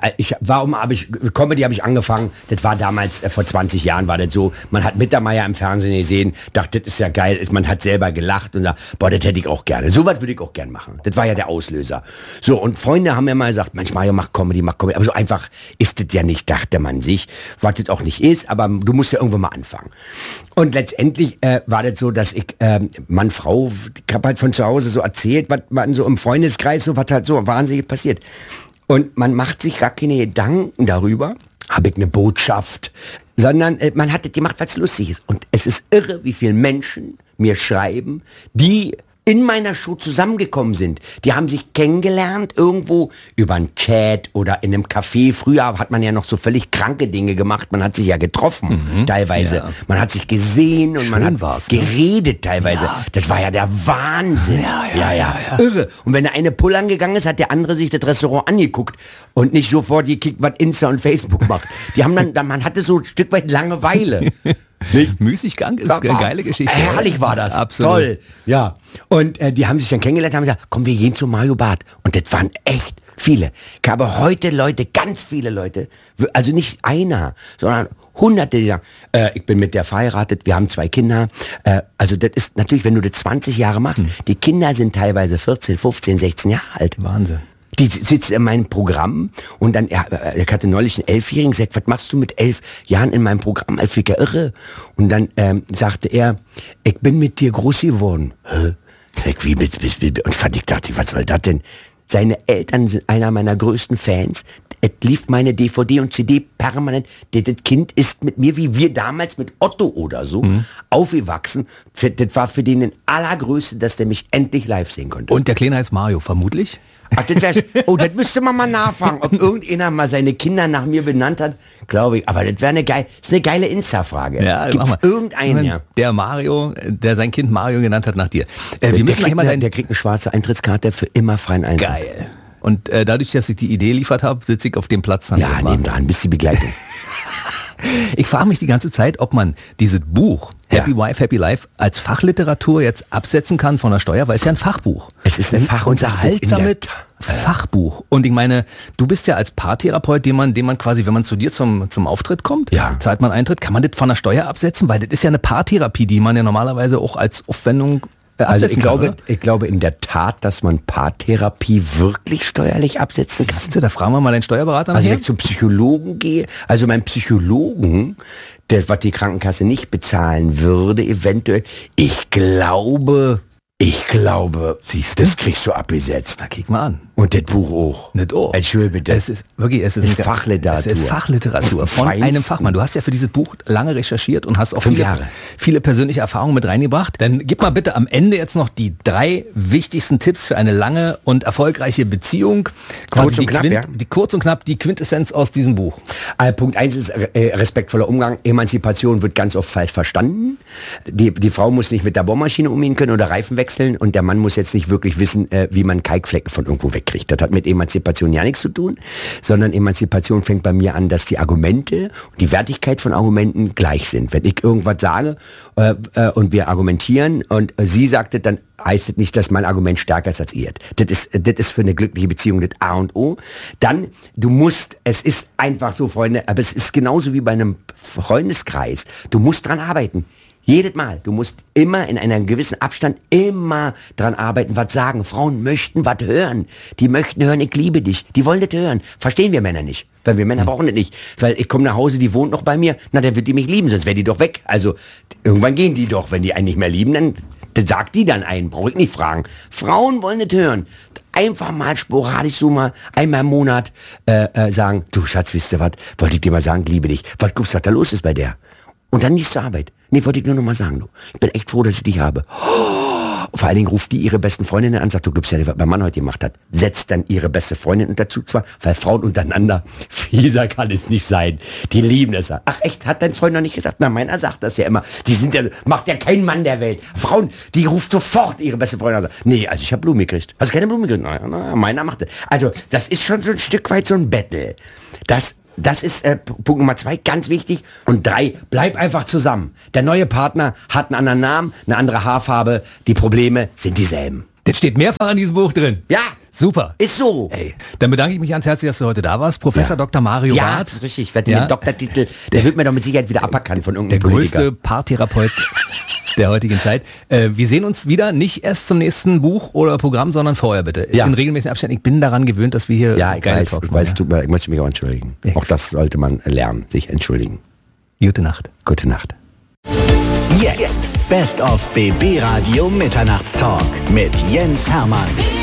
Comedy habe ich angefangen, das war damals, vor 20 Jahren war das so, man hat Mittermeier im Fernsehen gesehen, dachte, das ist ja geil, man hat selber gelacht und sagt, boah, das hätte ich auch gerne, so was würde ich auch gerne machen. Das war ja der Auslöser. So, und Freunde haben mir mal gesagt, Mensch Mario, mach Comedy, aber so einfach ist das ja nicht, dachte man sich, was das auch nicht ist, aber du musst ja irgendwann mal anfangen. Und letztendlich war das so, dass ich, Mann, Frau, ich habe halt von zu Hause so erzählt, was man so im Freundeskreis, so was halt so wahnsinnig passiert. Und man macht sich gar keine Gedanken darüber, habe ich eine Botschaft, sondern man hat das gemacht, was lustig ist. Und es ist irre, wie viele Menschen mir schreiben, die in meiner Show zusammengekommen sind. Die haben sich kennengelernt irgendwo über einen Chat oder in einem Café. Früher hat man ja noch so völlig kranke Dinge gemacht. Man hat sich ja getroffen teilweise. Ja. Man hat sich gesehen und man hat geredet teilweise. Ja. Das war ja der Wahnsinn. Ja. Irre. Und wenn der eine pullern gegangen ist, hat der andere sich das Restaurant angeguckt und nicht sofort gekickt, was Insta und Facebook macht. Die haben dann man hatte so ein Stück weit Langeweile. Müßiggang ist eine geile Geschichte. Herrlich war das. Absolut. Toll. Ja. Und die haben sich dann kennengelernt, haben gesagt, komm, wir gehen zu Mario Barth. Und das waren echt viele. Ich habe heute Leute, ganz viele Leute, also nicht einer, sondern Hunderte, die sagen, ich bin mit der verheiratet, wir haben 2 Kinder. Also das ist natürlich, wenn du das 20 Jahre machst, die Kinder sind teilweise 14, 15, 16 Jahre alt. Wahnsinn. Die sitzt in meinem Programm und dann, ich hatte neulich einen 11-Jährigen gesagt, was machst du mit 11 Jahren in meinem Programm? Ich war irre. Und dann sagte er, ich bin mit dir groß geworden. Hä? Sag, wie mit? Und ich dachte, was soll das denn? Seine Eltern sind einer meiner größten Fans. Es lief meine DVD und CD permanent. Das Kind ist mit mir, wie wir damals mit Otto oder so, aufgewachsen. Das war für den allergrößte, dass der mich endlich live sehen konnte. Und der Kleine heißt Mario, vermutlich? Ach, das müsste man mal nachfragen, ob irgendeiner mal seine Kinder nach mir benannt hat, glaube ich. Aber das wäre ist eine geile Insta-Frage. Ja, gibt's irgendeinen? Ja. Der Mario, der sein Kind Mario genannt hat nach dir. Der kriegt eine schwarze Eintrittskarte für immer freien Eintritt. Geil. Und dadurch, dass ich die Idee liefert habe, sitze ich auf dem Platz. Dann nebendran, bis die Begleitung. Ich frage mich die ganze Zeit, ob man dieses Buch Happy Wife, Happy Life als Fachliteratur jetzt absetzen kann von der Steuer, weil es ja ein Fachbuch. Es ist ein unterhaltsames Fachbuch. Und ich meine, du bist ja als Paartherapeut, den man quasi, wenn man zu dir zum Auftritt kommt, zahlt man Eintritt, kann man das von der Steuer absetzen? Weil das ist ja eine Paartherapie, die man ja normalerweise auch als Aufwendung also ich glaube in der Tat, dass man Paartherapie wirklich steuerlich absetzen kann. Da fragen wir mal den Steuerberater nachher. Also wenn ich zum Psychologen gehe, also mein Psychologen, was die Krankenkasse nicht bezahlen würde, eventuell, ich glaube, siehst du, das kriegst du abgesetzt. Na, kick mal an. Und das Buch auch. Nicht auch. Entschuldige bitte. Es ist Fachliteratur. Es ist Fachliteratur von einem Fachmann. Du hast ja für dieses Buch lange recherchiert und hast auch viele persönliche Erfahrungen mit reingebracht. Dann gib mal bitte am Ende jetzt noch die 3 wichtigsten Tipps für eine lange und erfolgreiche Beziehung. Kurz und knapp, Kurz und knapp, die Quintessenz aus diesem Buch. Punkt 1 ist respektvoller Umgang. Emanzipation wird ganz oft falsch verstanden. Die Frau muss nicht mit der Bohrmaschine umgehen können oder Reifen wechseln und der Mann muss jetzt nicht wirklich wissen, wie man Kalkflecken von irgendwo wegkriegt. Das hat mit Emanzipation ja nichts zu tun, sondern Emanzipation fängt bei mir an, dass die Argumente und die Wertigkeit von Argumenten gleich sind. Wenn ich irgendwas sage und wir argumentieren und sie sagt es, dann heißt es nicht, dass mein Argument stärker ist als ihr. Das ist für eine glückliche Beziehung das A und O. Dann, es ist einfach so, Freunde, aber es ist genauso wie bei einem Freundeskreis. Du musst dran arbeiten. Jedes Mal. Du musst immer in einem gewissen Abstand immer dran arbeiten, was sagen. Frauen möchten was hören. Die möchten hören, ich liebe dich. Die wollen das hören. Verstehen wir Männer nicht. Weil wir Männer brauchen das nicht. Weil ich komme nach Hause, die wohnt noch bei mir. Na, dann wird die mich lieben, sonst wäre die doch weg. Also, irgendwann gehen die doch. Wenn die einen nicht mehr lieben, dann sagt die dann einen. Brauche ich nicht fragen. Frauen wollen das hören. einfach mal sporadisch so mal einmal im Monat sagen, du Schatz, wisst ihr was, wollte ich dir mal sagen, liebe dich. Was glaubst du, was da los ist bei der? Und dann nicht zur Arbeit. Nee, wollte ich nur noch mal sagen, du. Ich bin echt froh, dass ich dich habe. Vor allen Dingen ruft die ihre besten Freundinnen an, sagt, du glaubst ja nicht, was mein Mann heute gemacht hat. Setzt dann ihre beste Freundin dazu zwar, weil Frauen untereinander, fieser kann es nicht sein. Die lieben es. Ach echt, hat dein Freund noch nicht gesagt? Na, meiner sagt das ja immer. Die sind ja, macht ja kein Mann der Welt. Frauen, die ruft sofort ihre beste Freundin an. Nee, also ich habe Blumen gekriegt. Hast du keine Blumen gekriegt? Na, meiner macht das. Also, das ist schon so ein Stück weit so ein Battle. Das ist Punkt Nummer 2, ganz wichtig. Und 3, bleib einfach zusammen. Der neue Partner hat einen anderen Namen, eine andere Haarfarbe. Die Probleme sind dieselben. Das steht mehrfach in diesem Buch drin. Ja, super. ist so. Ey, dann bedanke ich mich ganz herzlich, dass du heute da warst. Professor Dr. Mario Ja, Barth. das ist richtig. Ich werde den Doktortitel, der wird mir doch mit Sicherheit wieder aberkannt von irgendeinem Der Politiker. größte Paartherapeut der heutigen Zeit. Wir sehen uns wieder, nicht erst zum nächsten Buch oder Programm, sondern vorher bitte. Ja. In regelmäßigen Abständen. Ich bin daran gewöhnt, dass wir hier Ja, ich geile weiß, Talks ich möchte mich auch entschuldigen. Ja. Auch das sollte man lernen, sich entschuldigen. Gute Nacht. Gute Nacht. Jetzt Best of BB Radio Mitternachtstalk mit Jens Hermann.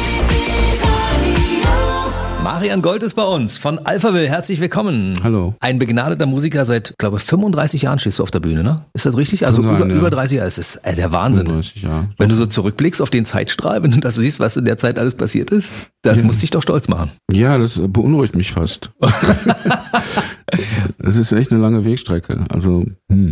Marian Gold ist bei uns von Alphaville. Herzlich willkommen. Hallo. Ein begnadeter Musiker, seit, glaube ich, 35 Jahren stehst du auf der Bühne, ne? Ist das richtig? Also Kann sein, über ja. 30 Jahre. Es ist der Wahnsinn. 35 Jahre. Wenn du so zurückblickst auf den Zeitstrahl, wenn du das siehst, was in der Zeit alles passiert ist, das muss dich doch stolz machen. Ja, das beunruhigt mich fast. Das ist echt eine lange Wegstrecke. Also,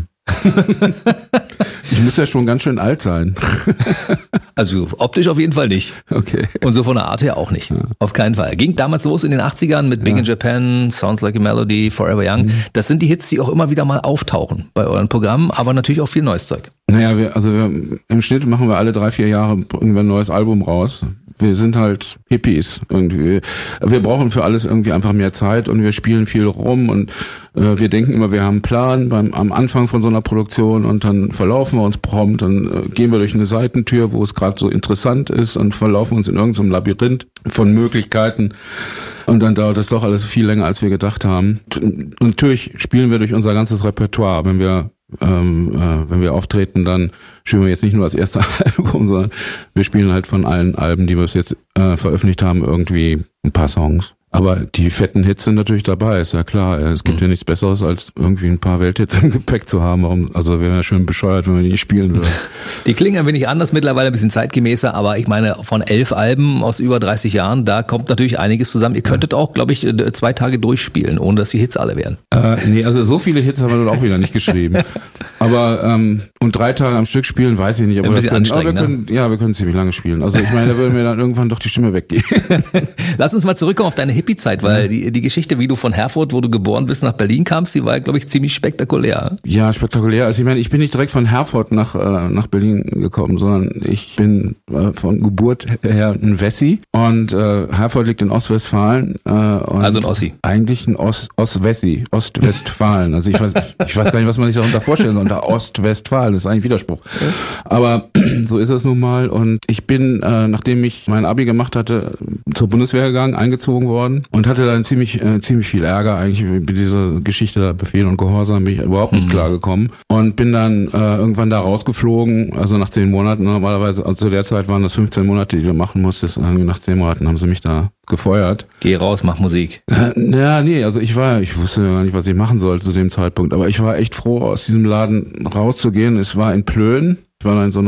ich muss ja schon ganz schön alt sein. Also optisch auf jeden Fall nicht. Okay. Und so von der Art her auch nicht. Ja. Auf keinen Fall. Ging damals los in den 80ern mit Big in Japan, Sounds Like a Melody, Forever Young. Das sind die Hits, die auch immer wieder mal auftauchen bei euren Programmen, aber natürlich auch viel neues Zeug. Naja, im Schnitt machen wir alle 3-4 Jahre irgendwann ein neues Album raus. Wir sind halt Hippies irgendwie. Wir brauchen für alles irgendwie einfach mehr Zeit und wir spielen viel rum und wir denken immer, wir haben einen Plan am Anfang von so einer Produktion und dann verlaufen wir uns prompt, dann gehen wir durch eine Seitentür, wo es gerade so interessant ist und verlaufen uns in irgendeinem Labyrinth von Möglichkeiten. Und dann dauert das doch alles viel länger, als wir gedacht haben. Und natürlich spielen wir durch unser ganzes Repertoire. Wenn wir auftreten, dann spielen wir jetzt nicht nur das erste Album, sondern wir spielen halt von allen Alben, die wir bis jetzt veröffentlicht haben, irgendwie ein paar Songs. Aber die fetten Hits sind natürlich dabei, ist ja klar. Es gibt ja nichts Besseres, als irgendwie ein paar Welthits im Gepäck zu haben. Also wäre ja schön bescheuert, wenn wir die nicht spielen würden. Die klingen ein wenig anders mittlerweile, ein bisschen zeitgemäßer, aber ich meine, von 11 Alben aus über 30 Jahren, da kommt natürlich einiges zusammen. Ihr könntet auch, glaube ich, 2 Tage durchspielen, ohne dass die Hits alle wären. Nee, also so viele Hits haben wir nun auch wieder nicht geschrieben. Aber und 3 Tage am Stück spielen, weiß ich nicht. Aber ein bisschen anstrengend, wir können ziemlich lange spielen. Also ich meine, da würde mir dann irgendwann doch die Stimme weggehen. Lass uns mal zurückkommen auf deine Hippie-Zeit, weil die Geschichte, wie du von Herford, wo du geboren bist, nach Berlin kamst, die war, glaube ich, ziemlich spektakulär. Ja, spektakulär. Also ich meine, ich bin nicht direkt von Herford nach Berlin gekommen, sondern ich bin von Geburt her ein Wessi und Herford liegt in Ostwestfalen. Also ein Ossi. Eigentlich ein Ostwessi, Ostwestfalen. Also ich weiß gar nicht, was man sich darunter vorstellen soll. Unter Ostwestfalen, das ist eigentlich Widerspruch. Aber so ist es nun mal. Und ich bin, nachdem ich mein Abi gemacht hatte, zur Bundeswehr gegangen, eingezogen worden und hatte dann ziemlich viel Ärger eigentlich mit dieser Geschichte da Befehl und Gehorsam, bin ich überhaupt nicht klargekommen und bin dann irgendwann da rausgeflogen, also nach 10 Monaten normalerweise, also zu der Zeit waren das 15 Monate, die du machen musstest, nach 10 Monaten haben sie mich da gefeuert. Geh raus, mach Musik. Also ich wusste gar nicht, was ich machen sollte zu dem Zeitpunkt, aber ich war echt froh, aus diesem Laden rauszugehen. Es war in Plön. Ich war da in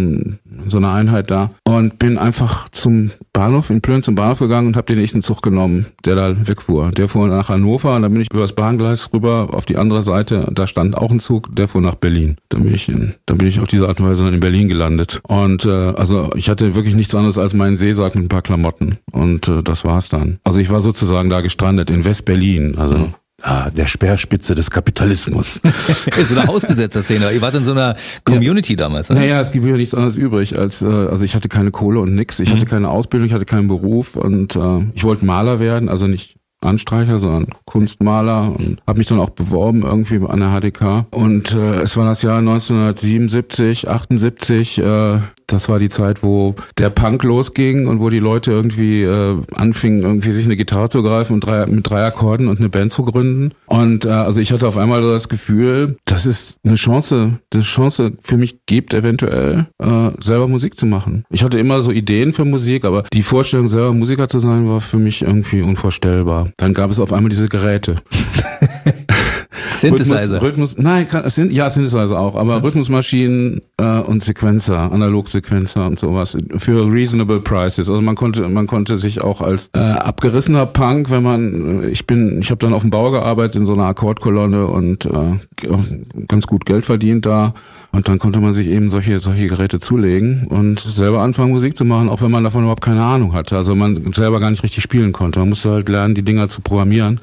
so einer Einheit da und bin einfach in Plön zum Bahnhof gegangen und habe den nächsten Zug genommen, der da wegfuhr. Der fuhr nach Hannover und dann bin ich über das Bahngleis rüber auf die andere Seite und da stand auch ein Zug, der fuhr nach Berlin. Dann bin ich auf diese Art und Weise dann in Berlin gelandet. Und also ich hatte wirklich nichts anderes als meinen Seesack mit ein paar Klamotten und das war's dann. Also ich war sozusagen da gestrandet in West-Berlin, also der Speerspitze des Kapitalismus. So eine Hausbesetzer-Szene. Ihr wart in so einer Community damals, ne? Naja, es gibt ja nichts anderes übrig als, also ich hatte keine Kohle und nix. Ich hatte keine Ausbildung, ich hatte keinen Beruf und ich wollte Maler werden, also nicht Anstreicher, sondern Kunstmaler und habe mich dann auch beworben irgendwie an der HDK und es war das Jahr 1977, 78, Das war die Zeit, wo der Punk losging und wo die Leute irgendwie anfingen, irgendwie sich eine Gitarre zu greifen und mit 3 Akkorden und eine Band zu gründen. Und also ich hatte auf einmal so das Gefühl, dass es eine Chance für mich gibt, eventuell selber Musik zu machen. Ich hatte immer so Ideen für Musik, aber die Vorstellung, selber Musiker zu sein, war für mich irgendwie unvorstellbar. Dann gab es auf einmal diese Geräte. Synthesizer. Synthesizer auch, aber Rhythmusmaschinen und Sequencer, Analogsequencer und sowas für reasonable prices. Also man konnte sich auch als abgerissener Punk, ich habe dann auf dem Bau gearbeitet in so einer Akkordkolonne und ganz gut Geld verdient da. Und dann konnte man sich eben solche Geräte zulegen und selber anfangen, Musik zu machen, auch wenn man davon überhaupt keine Ahnung hatte. Also man selber gar nicht richtig spielen konnte. Man musste halt lernen, die Dinger zu programmieren.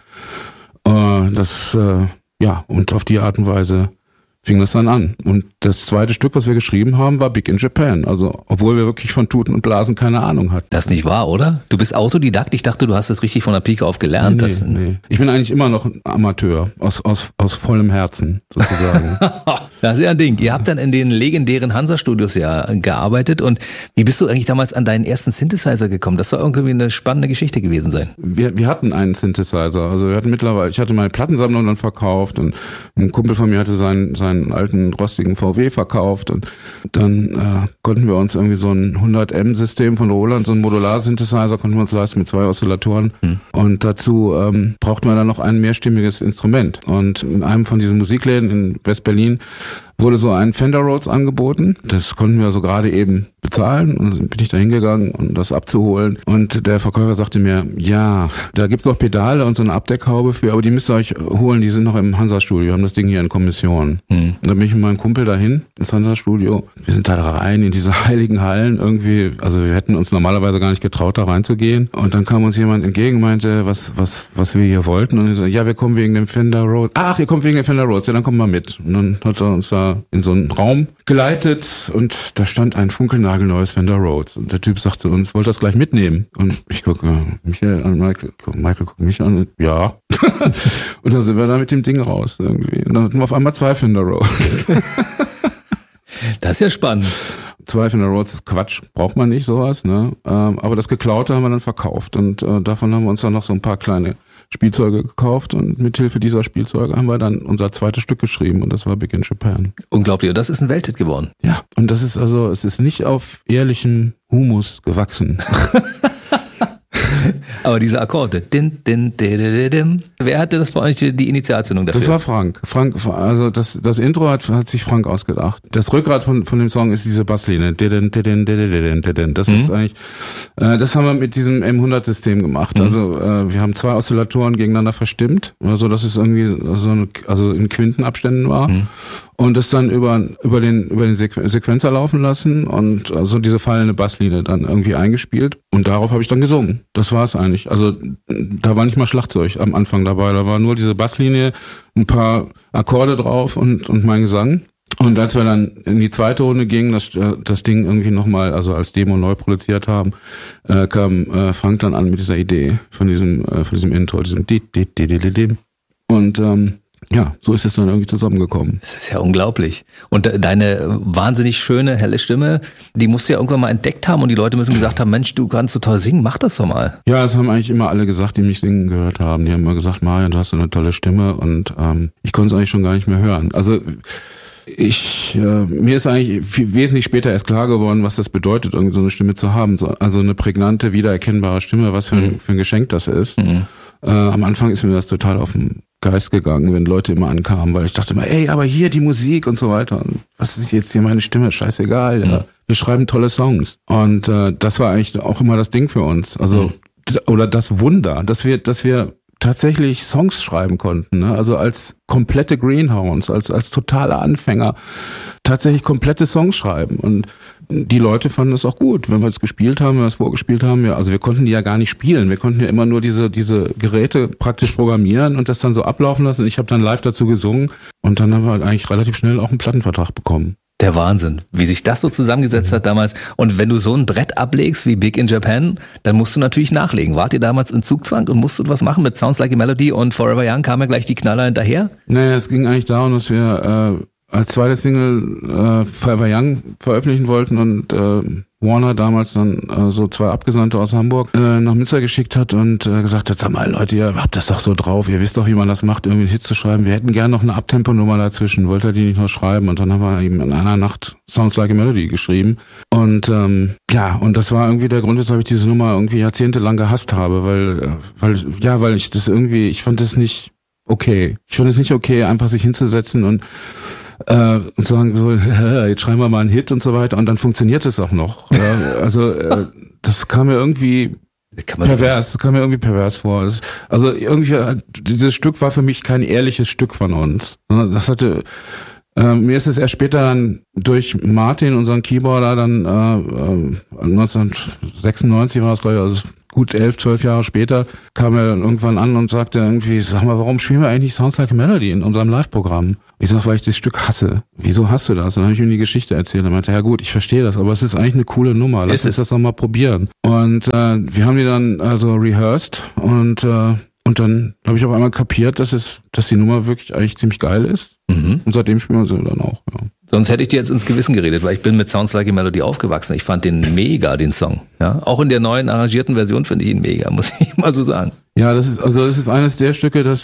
Und auf die Art und Weise fing das dann an. Und das zweite Stück, was wir geschrieben haben, war Big in Japan. Also, obwohl wir wirklich von Tuten und Blasen keine Ahnung hatten. Das ist nicht wahr, oder? Du bist Autodidakt. Ich dachte, du hast das richtig von der Pike auf gelernt. Nee. Ich bin eigentlich immer noch ein Amateur. Aus vollem Herzen, sozusagen. Das ist ja ein Ding. Ihr habt dann in den legendären Hansa-Studios ja gearbeitet. Und wie bist du eigentlich damals an deinen ersten Synthesizer gekommen? Das soll irgendwie eine spannende Geschichte gewesen sein. Wir hatten einen Synthesizer. Also ich hatte meine Plattensammlung dann verkauft und ein Kumpel von mir hatte seinen alten rostigen VW verkauft und dann konnten wir uns irgendwie so ein 100M-System von Roland, so ein Modular-Synthesizer konnten wir uns leisten mit 2 Oszillatoren und dazu brauchten wir dann noch ein mehrstimmiges Instrument und in einem von diesen Musikläden in West-Berlin wurde so ein Fender Rhodes angeboten. Das konnten wir so gerade eben bezahlen und dann bin ich da hingegangen, um das abzuholen. Und der Verkäufer sagte mir, ja, da gibt's noch Pedale und so eine Abdeckhaube für, aber die müsst ihr euch holen, die sind noch im Hansa-Studio, haben das Ding hier in Kommission. Und dann bin ich mit meinem Kumpel dahin, ins Hansa-Studio. Wir sind da rein in diese heiligen Hallen irgendwie, also wir hätten uns normalerweise gar nicht getraut, da reinzugehen. Und dann kam uns jemand entgegen und meinte, was wir hier wollten. Und ich so, ja, wir kommen wegen dem Fender Rhodes. Ach, ihr kommt wegen dem Fender Rhodes, ja, dann kommt mal mit. Und dann hat er uns da in so einen Raum geleitet und da stand ein funkelnagelneues Fender Rhodes. Und der Typ sagte uns, wollt ihr das gleich mitnehmen? Und ich gucke Michael an, Michael guckt mich an und ja. Und dann sind wir da mit dem Ding raus irgendwie. Und dann hatten wir auf einmal 2 Fender Rhodes. Das ist ja spannend. 2 Fender Rhodes ist Quatsch, braucht man nicht sowas, ne? Aber das Geklaute haben wir dann verkauft und davon haben wir uns dann noch so ein paar kleine Spielzeuge gekauft und mit Hilfe dieser Spielzeuge haben wir dann unser zweites Stück geschrieben und das war Big in Japan. Unglaublich, und das ist ein Welthit geworden. Ja, und das ist es ist nicht auf ehrlichem Humus gewachsen. Aber diese Akkorde, wer hatte das für euch die Initialzündung dafür? Das war Frank. Also das Intro hat sich Frank ausgedacht. Das Rückgrat von dem Song ist diese Basslinie. Das ist eigentlich, das haben wir mit diesem M100-System gemacht. Also wir haben 2 Oszillatoren gegeneinander verstimmt, also dass es irgendwie also in Quintenabständen war. Und das dann über den Sequenzer laufen lassen und also diese fallende Basslinie dann irgendwie eingespielt. Und darauf habe ich dann gesungen. Das war es eigentlich. Also da war nicht mal Schlagzeug am Anfang dabei. Da war nur diese Basslinie, ein paar Akkorde drauf und mein Gesang. Und als wir dann in die zweite Runde gingen, das Ding irgendwie nochmal, also als Demo neu produziert haben, kam Frank dann an mit dieser Idee von diesem Intro, diesem und ja, so ist es dann irgendwie zusammengekommen. Das ist ja unglaublich. Und deine wahnsinnig schöne, helle Stimme, die musst du ja irgendwann mal entdeckt haben und die Leute müssen gesagt haben, Mensch, du kannst so toll singen, mach das doch mal. Ja, das haben eigentlich immer alle gesagt, die mich singen gehört haben. Die haben immer gesagt, Marian, du hast so eine tolle Stimme und ich konnte es eigentlich schon gar nicht mehr hören. Also mir ist eigentlich wesentlich später erst klar geworden, was das bedeutet, irgendwie so eine Stimme zu haben. Also eine prägnante, wiedererkennbare Stimme, was für ein Geschenk das ist. Am Anfang ist mir das total auf den Geist gegangen, wenn Leute immer ankamen, weil ich dachte immer, ey, aber hier die Musik und so weiter. Und was ist jetzt hier meine Stimme? Scheißegal, ja. Wir schreiben tolle Songs. Und das war eigentlich auch immer das Ding für uns. Also, oder das Wunder, dass wir tatsächlich Songs schreiben konnten, ne? Also als komplette Greenhounds, als totale Anfänger tatsächlich komplette Songs schreiben. Und die Leute fanden es auch gut, wenn wir es gespielt haben, wenn wir es vorgespielt haben. Ja, also wir konnten die ja gar nicht spielen. Wir konnten ja immer nur diese Geräte praktisch programmieren und das dann so ablaufen lassen. Ich habe dann live dazu gesungen und dann haben wir halt eigentlich relativ schnell auch einen Plattenvertrag bekommen. Der Wahnsinn, wie sich das so zusammengesetzt hat damals. Und wenn du so ein Brett ablegst wie Big in Japan, dann musst du natürlich nachlegen. Wart ihr damals in Zugzwang und musstet was machen mit Sounds Like a Melody und Forever Young? Kamen ja gleich die Knaller hinterher? Naja, es ging eigentlich darum, dass wir als zweite Single Forever Young veröffentlichen wollten und Warner damals dann so 2 Abgesandte aus Hamburg nach Münster geschickt hat und gesagt hat, sag mal Leute, ihr habt das doch so drauf, ihr wisst doch, wie man das macht, irgendwie einen Hit zu schreiben. Wir hätten gerne noch eine Abtempo-Nummer dazwischen, wollt ihr die nicht noch schreiben? Und dann haben wir eben in einer Nacht Sounds Like a Melody geschrieben. Und und das war irgendwie der Grund, weshalb ich diese Nummer irgendwie jahrzehntelang gehasst habe, weil ich das irgendwie, ich fand das nicht okay. Ich fand es nicht okay, einfach sich hinzusetzen und sagen so, jetzt schreiben wir mal einen Hit und so weiter und dann funktioniert es auch noch. Das kam mir irgendwie pervers vor. Dieses Stück war für mich kein ehrliches Stück von uns. Das hatte mir ist es erst später dann durch Martin, unseren Keyboarder, dann 1996 war es, glaube ich, also gut 11, 12 Jahre später, kam er dann irgendwann an und sagte irgendwie, sag mal, warum spielen wir eigentlich Sounds Like a Melody in unserem Live-Programm? Ich sag, weil ich das Stück hasse. Wieso hast du das? Und dann habe ich ihm die Geschichte erzählt. Er meinte, ja gut, ich verstehe das, aber es ist eigentlich eine coole Nummer. Lass uns das doch mal probieren. Und wir haben die dann also rehearsed und dann habe ich auf einmal kapiert, dass die Nummer wirklich eigentlich ziemlich geil ist. Mhm. Und seitdem spielen wir sie dann auch, ja. Sonst hätte ich dir jetzt ins Gewissen geredet, weil ich bin mit Sounds Like a Melody aufgewachsen. Ich fand den mega, den Song. Ja, auch in der neuen arrangierten Version finde ich ihn mega, muss ich mal so sagen. Ja, das ist eines der Stücke, das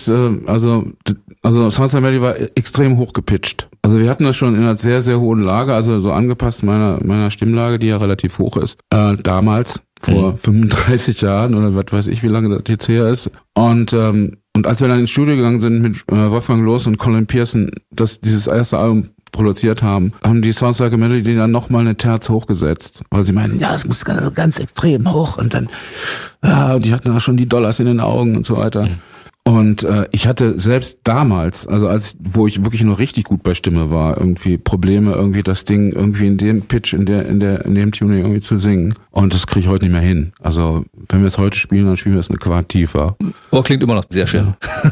Sounds Like a Melody war extrem hoch gepitcht. Also wir hatten das schon in einer sehr, sehr hohen Lage, also so angepasst meiner Stimmlage, die ja relativ hoch ist. Damals, vor 35 Jahren oder was weiß ich, wie lange das jetzt her ist. Und als wir dann ins Studio gegangen sind mit Wolfgang Loos und Colin Pearson, dieses erste Album produziert haben die Sounds Like a Melody dann nochmal eine Terz hochgesetzt, weil sie meinten, ja, es muss ganz extrem hoch und dann, und die hatten da schon die Dollars in den Augen und so weiter. Und ich hatte selbst damals, also wo ich wirklich noch richtig gut bei Stimme war, irgendwie Probleme, irgendwie das Ding irgendwie in dem Pitch, in dem Tuning irgendwie zu singen. Und das kriege ich heute nicht mehr hin. Also wenn wir es heute spielen, dann spielen wir es eine Quart tiefer. Oh, klingt immer noch sehr schön.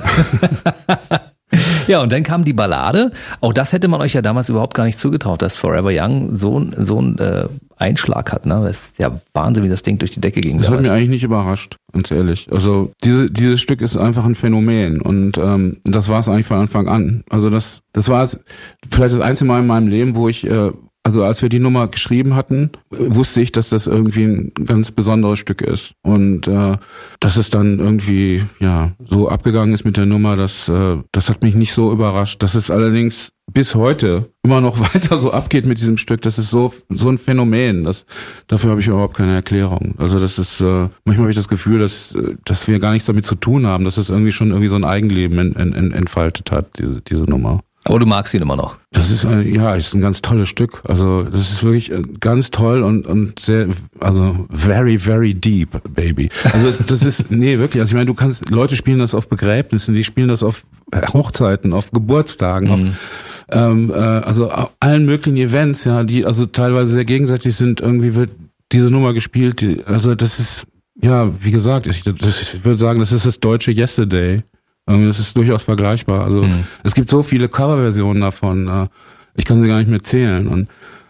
Ja. Ja, und dann kam die Ballade. Auch das hätte man euch ja damals überhaupt gar nicht zugetraut, dass Forever Young so einen Einschlag hat. Ne? Das ist ja Wahnsinn, wie das Ding durch die Decke ging. Das hat mich eigentlich nicht überrascht, ganz ehrlich. Also dieses Stück ist einfach ein Phänomen und das war es eigentlich von Anfang an. Also das war es vielleicht das einzige Mal in meinem Leben, wo ich als wir die Nummer geschrieben hatten, wusste ich, dass das irgendwie ein ganz besonderes Stück ist. Und dass es dann irgendwie so abgegangen ist mit der Nummer, das hat mich nicht so überrascht. Dass es allerdings bis heute immer noch weiter so abgeht mit diesem Stück, das ist so ein Phänomen. Dafür habe ich überhaupt keine Erklärung. Also das ist manchmal habe ich das Gefühl, dass wir gar nichts damit zu tun haben, dass es irgendwie schon irgendwie so ein Eigenleben entfaltet hat, diese Nummer. Aber du magst ihn immer noch. Das ist ist ein ganz tolles Stück. Also das ist wirklich ganz toll und sehr, also very, very deep, baby. Also das ist, wirklich. Also ich meine, Leute spielen das auf Begräbnissen, die spielen das auf Hochzeiten, auf Geburtstagen, auf allen möglichen Events, ja, die also teilweise sehr gegenseitig sind. Irgendwie wird diese Nummer gespielt. Also das ist, wie gesagt, ich würde sagen, das ist das deutsche Yesterday. Das ist durchaus vergleichbar. Also es gibt so viele Coverversionen davon. Ich kann sie gar nicht mehr zählen. Und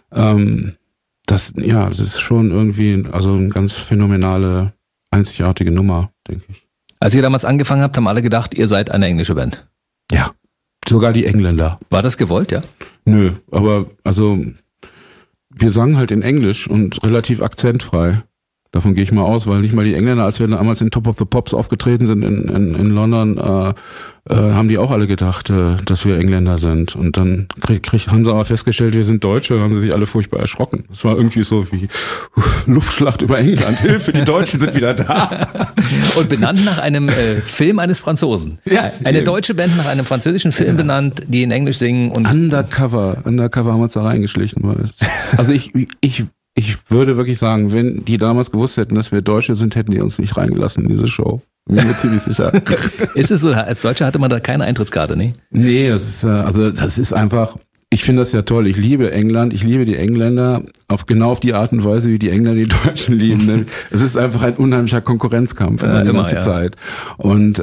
das ist schon irgendwie eine ganz phänomenale, einzigartige Nummer, denke ich. Als ihr damals angefangen habt, haben alle gedacht, ihr seid eine englische Band. Ja, sogar die Engländer. War das gewollt, ja? Nö, aber also wir sangen halt in Englisch und relativ akzentfrei. Davon gehe ich mal aus, weil nicht mal die Engländer, als wir damals in Top of the Pops aufgetreten sind in London, haben die auch alle gedacht, dass wir Engländer sind. Und dann haben sie aber festgestellt, wir sind Deutsche, und haben sie sich alle furchtbar erschrocken. Es war irgendwie so wie Luftschlacht über England. Hilfe, die Deutschen sind wieder da. Und benannt nach einem Film eines Franzosen. Ja, eine deutsche Band nach einem französischen Film benannt, die in Englisch singen. Und Undercover haben wir uns da reingeschlichen. Also ich würde wirklich sagen, wenn die damals gewusst hätten, dass wir Deutsche sind, hätten die uns nicht reingelassen in diese Show. Bin mir ziemlich sicher. Ist es so, als Deutscher hatte man da keine Eintrittskarte, ne? Nee, das ist einfach, ich finde das ja toll. Ich liebe England, ich liebe die Engländer genau auf die Art und Weise, wie die Engländer die Deutschen lieben. Es ist einfach ein unheimlicher Konkurrenzkampf die ganze Zeit. Und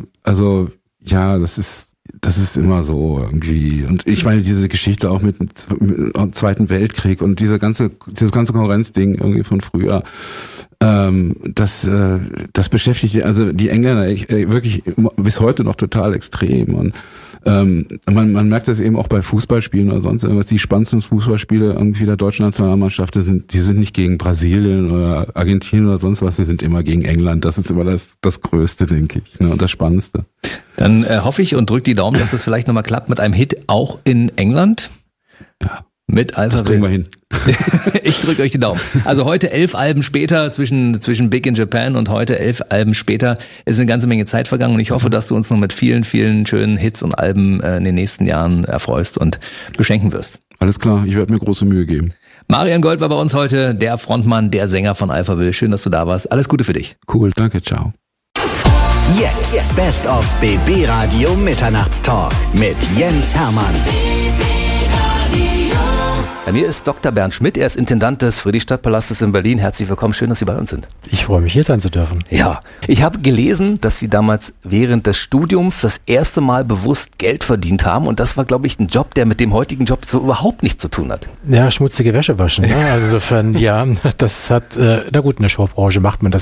das ist immer so irgendwie. Und ich meine, diese Geschichte auch mit dem Zweiten Weltkrieg und dieses ganze Konkurrenzding irgendwie von früher. das beschäftigt also die Engländer wirklich bis heute noch total extrem. Und man merkt das eben auch bei Fußballspielen oder sonst irgendwas. Die spannendsten Fußballspiele irgendwie der deutschen Nationalmannschaft, die sind nicht gegen Brasilien oder Argentinien oder sonst was, die sind immer gegen England. Das ist immer das Größte, denke ich, ne, und das Spannendste. Dann hoffe ich und drücke die Daumen, dass das vielleicht nochmal klappt mit einem Hit auch in England. Ja. Mit Alpha Das kriegen wir hin. Ich drücke euch die Daumen. Also heute 11 Alben später, zwischen Big in Japan und heute 11 Alben später, ist eine ganze Menge Zeit vergangen und ich hoffe, dass du uns noch mit vielen, vielen schönen Hits und Alben in den nächsten Jahren erfreust und beschenken wirst. Alles klar, ich werde mir große Mühe geben. Marian Gold war bei uns heute, der Frontmann, der Sänger von Alphaville. Schön, dass du da warst. Alles Gute für dich. Cool, danke, ciao. Jetzt Best of BB Radio Mitternachtstalk mit Jens Hermann. Bei mir ist Dr. Bernd Schmidt, er ist Intendant des Friedrichstadtpalastes in Berlin. Herzlich willkommen, schön, dass Sie bei uns sind. Ich freue mich, hier sein zu dürfen. Ja, ich habe gelesen, dass Sie damals während des Studiums das erste Mal bewusst Geld verdient haben und das war, glaube ich, ein Job, der mit dem heutigen Job so überhaupt nichts zu tun hat. Ja, schmutzige Wäsche waschen. Ne? Also insofern, ja, das hat, na gut, in der Showbranche macht man das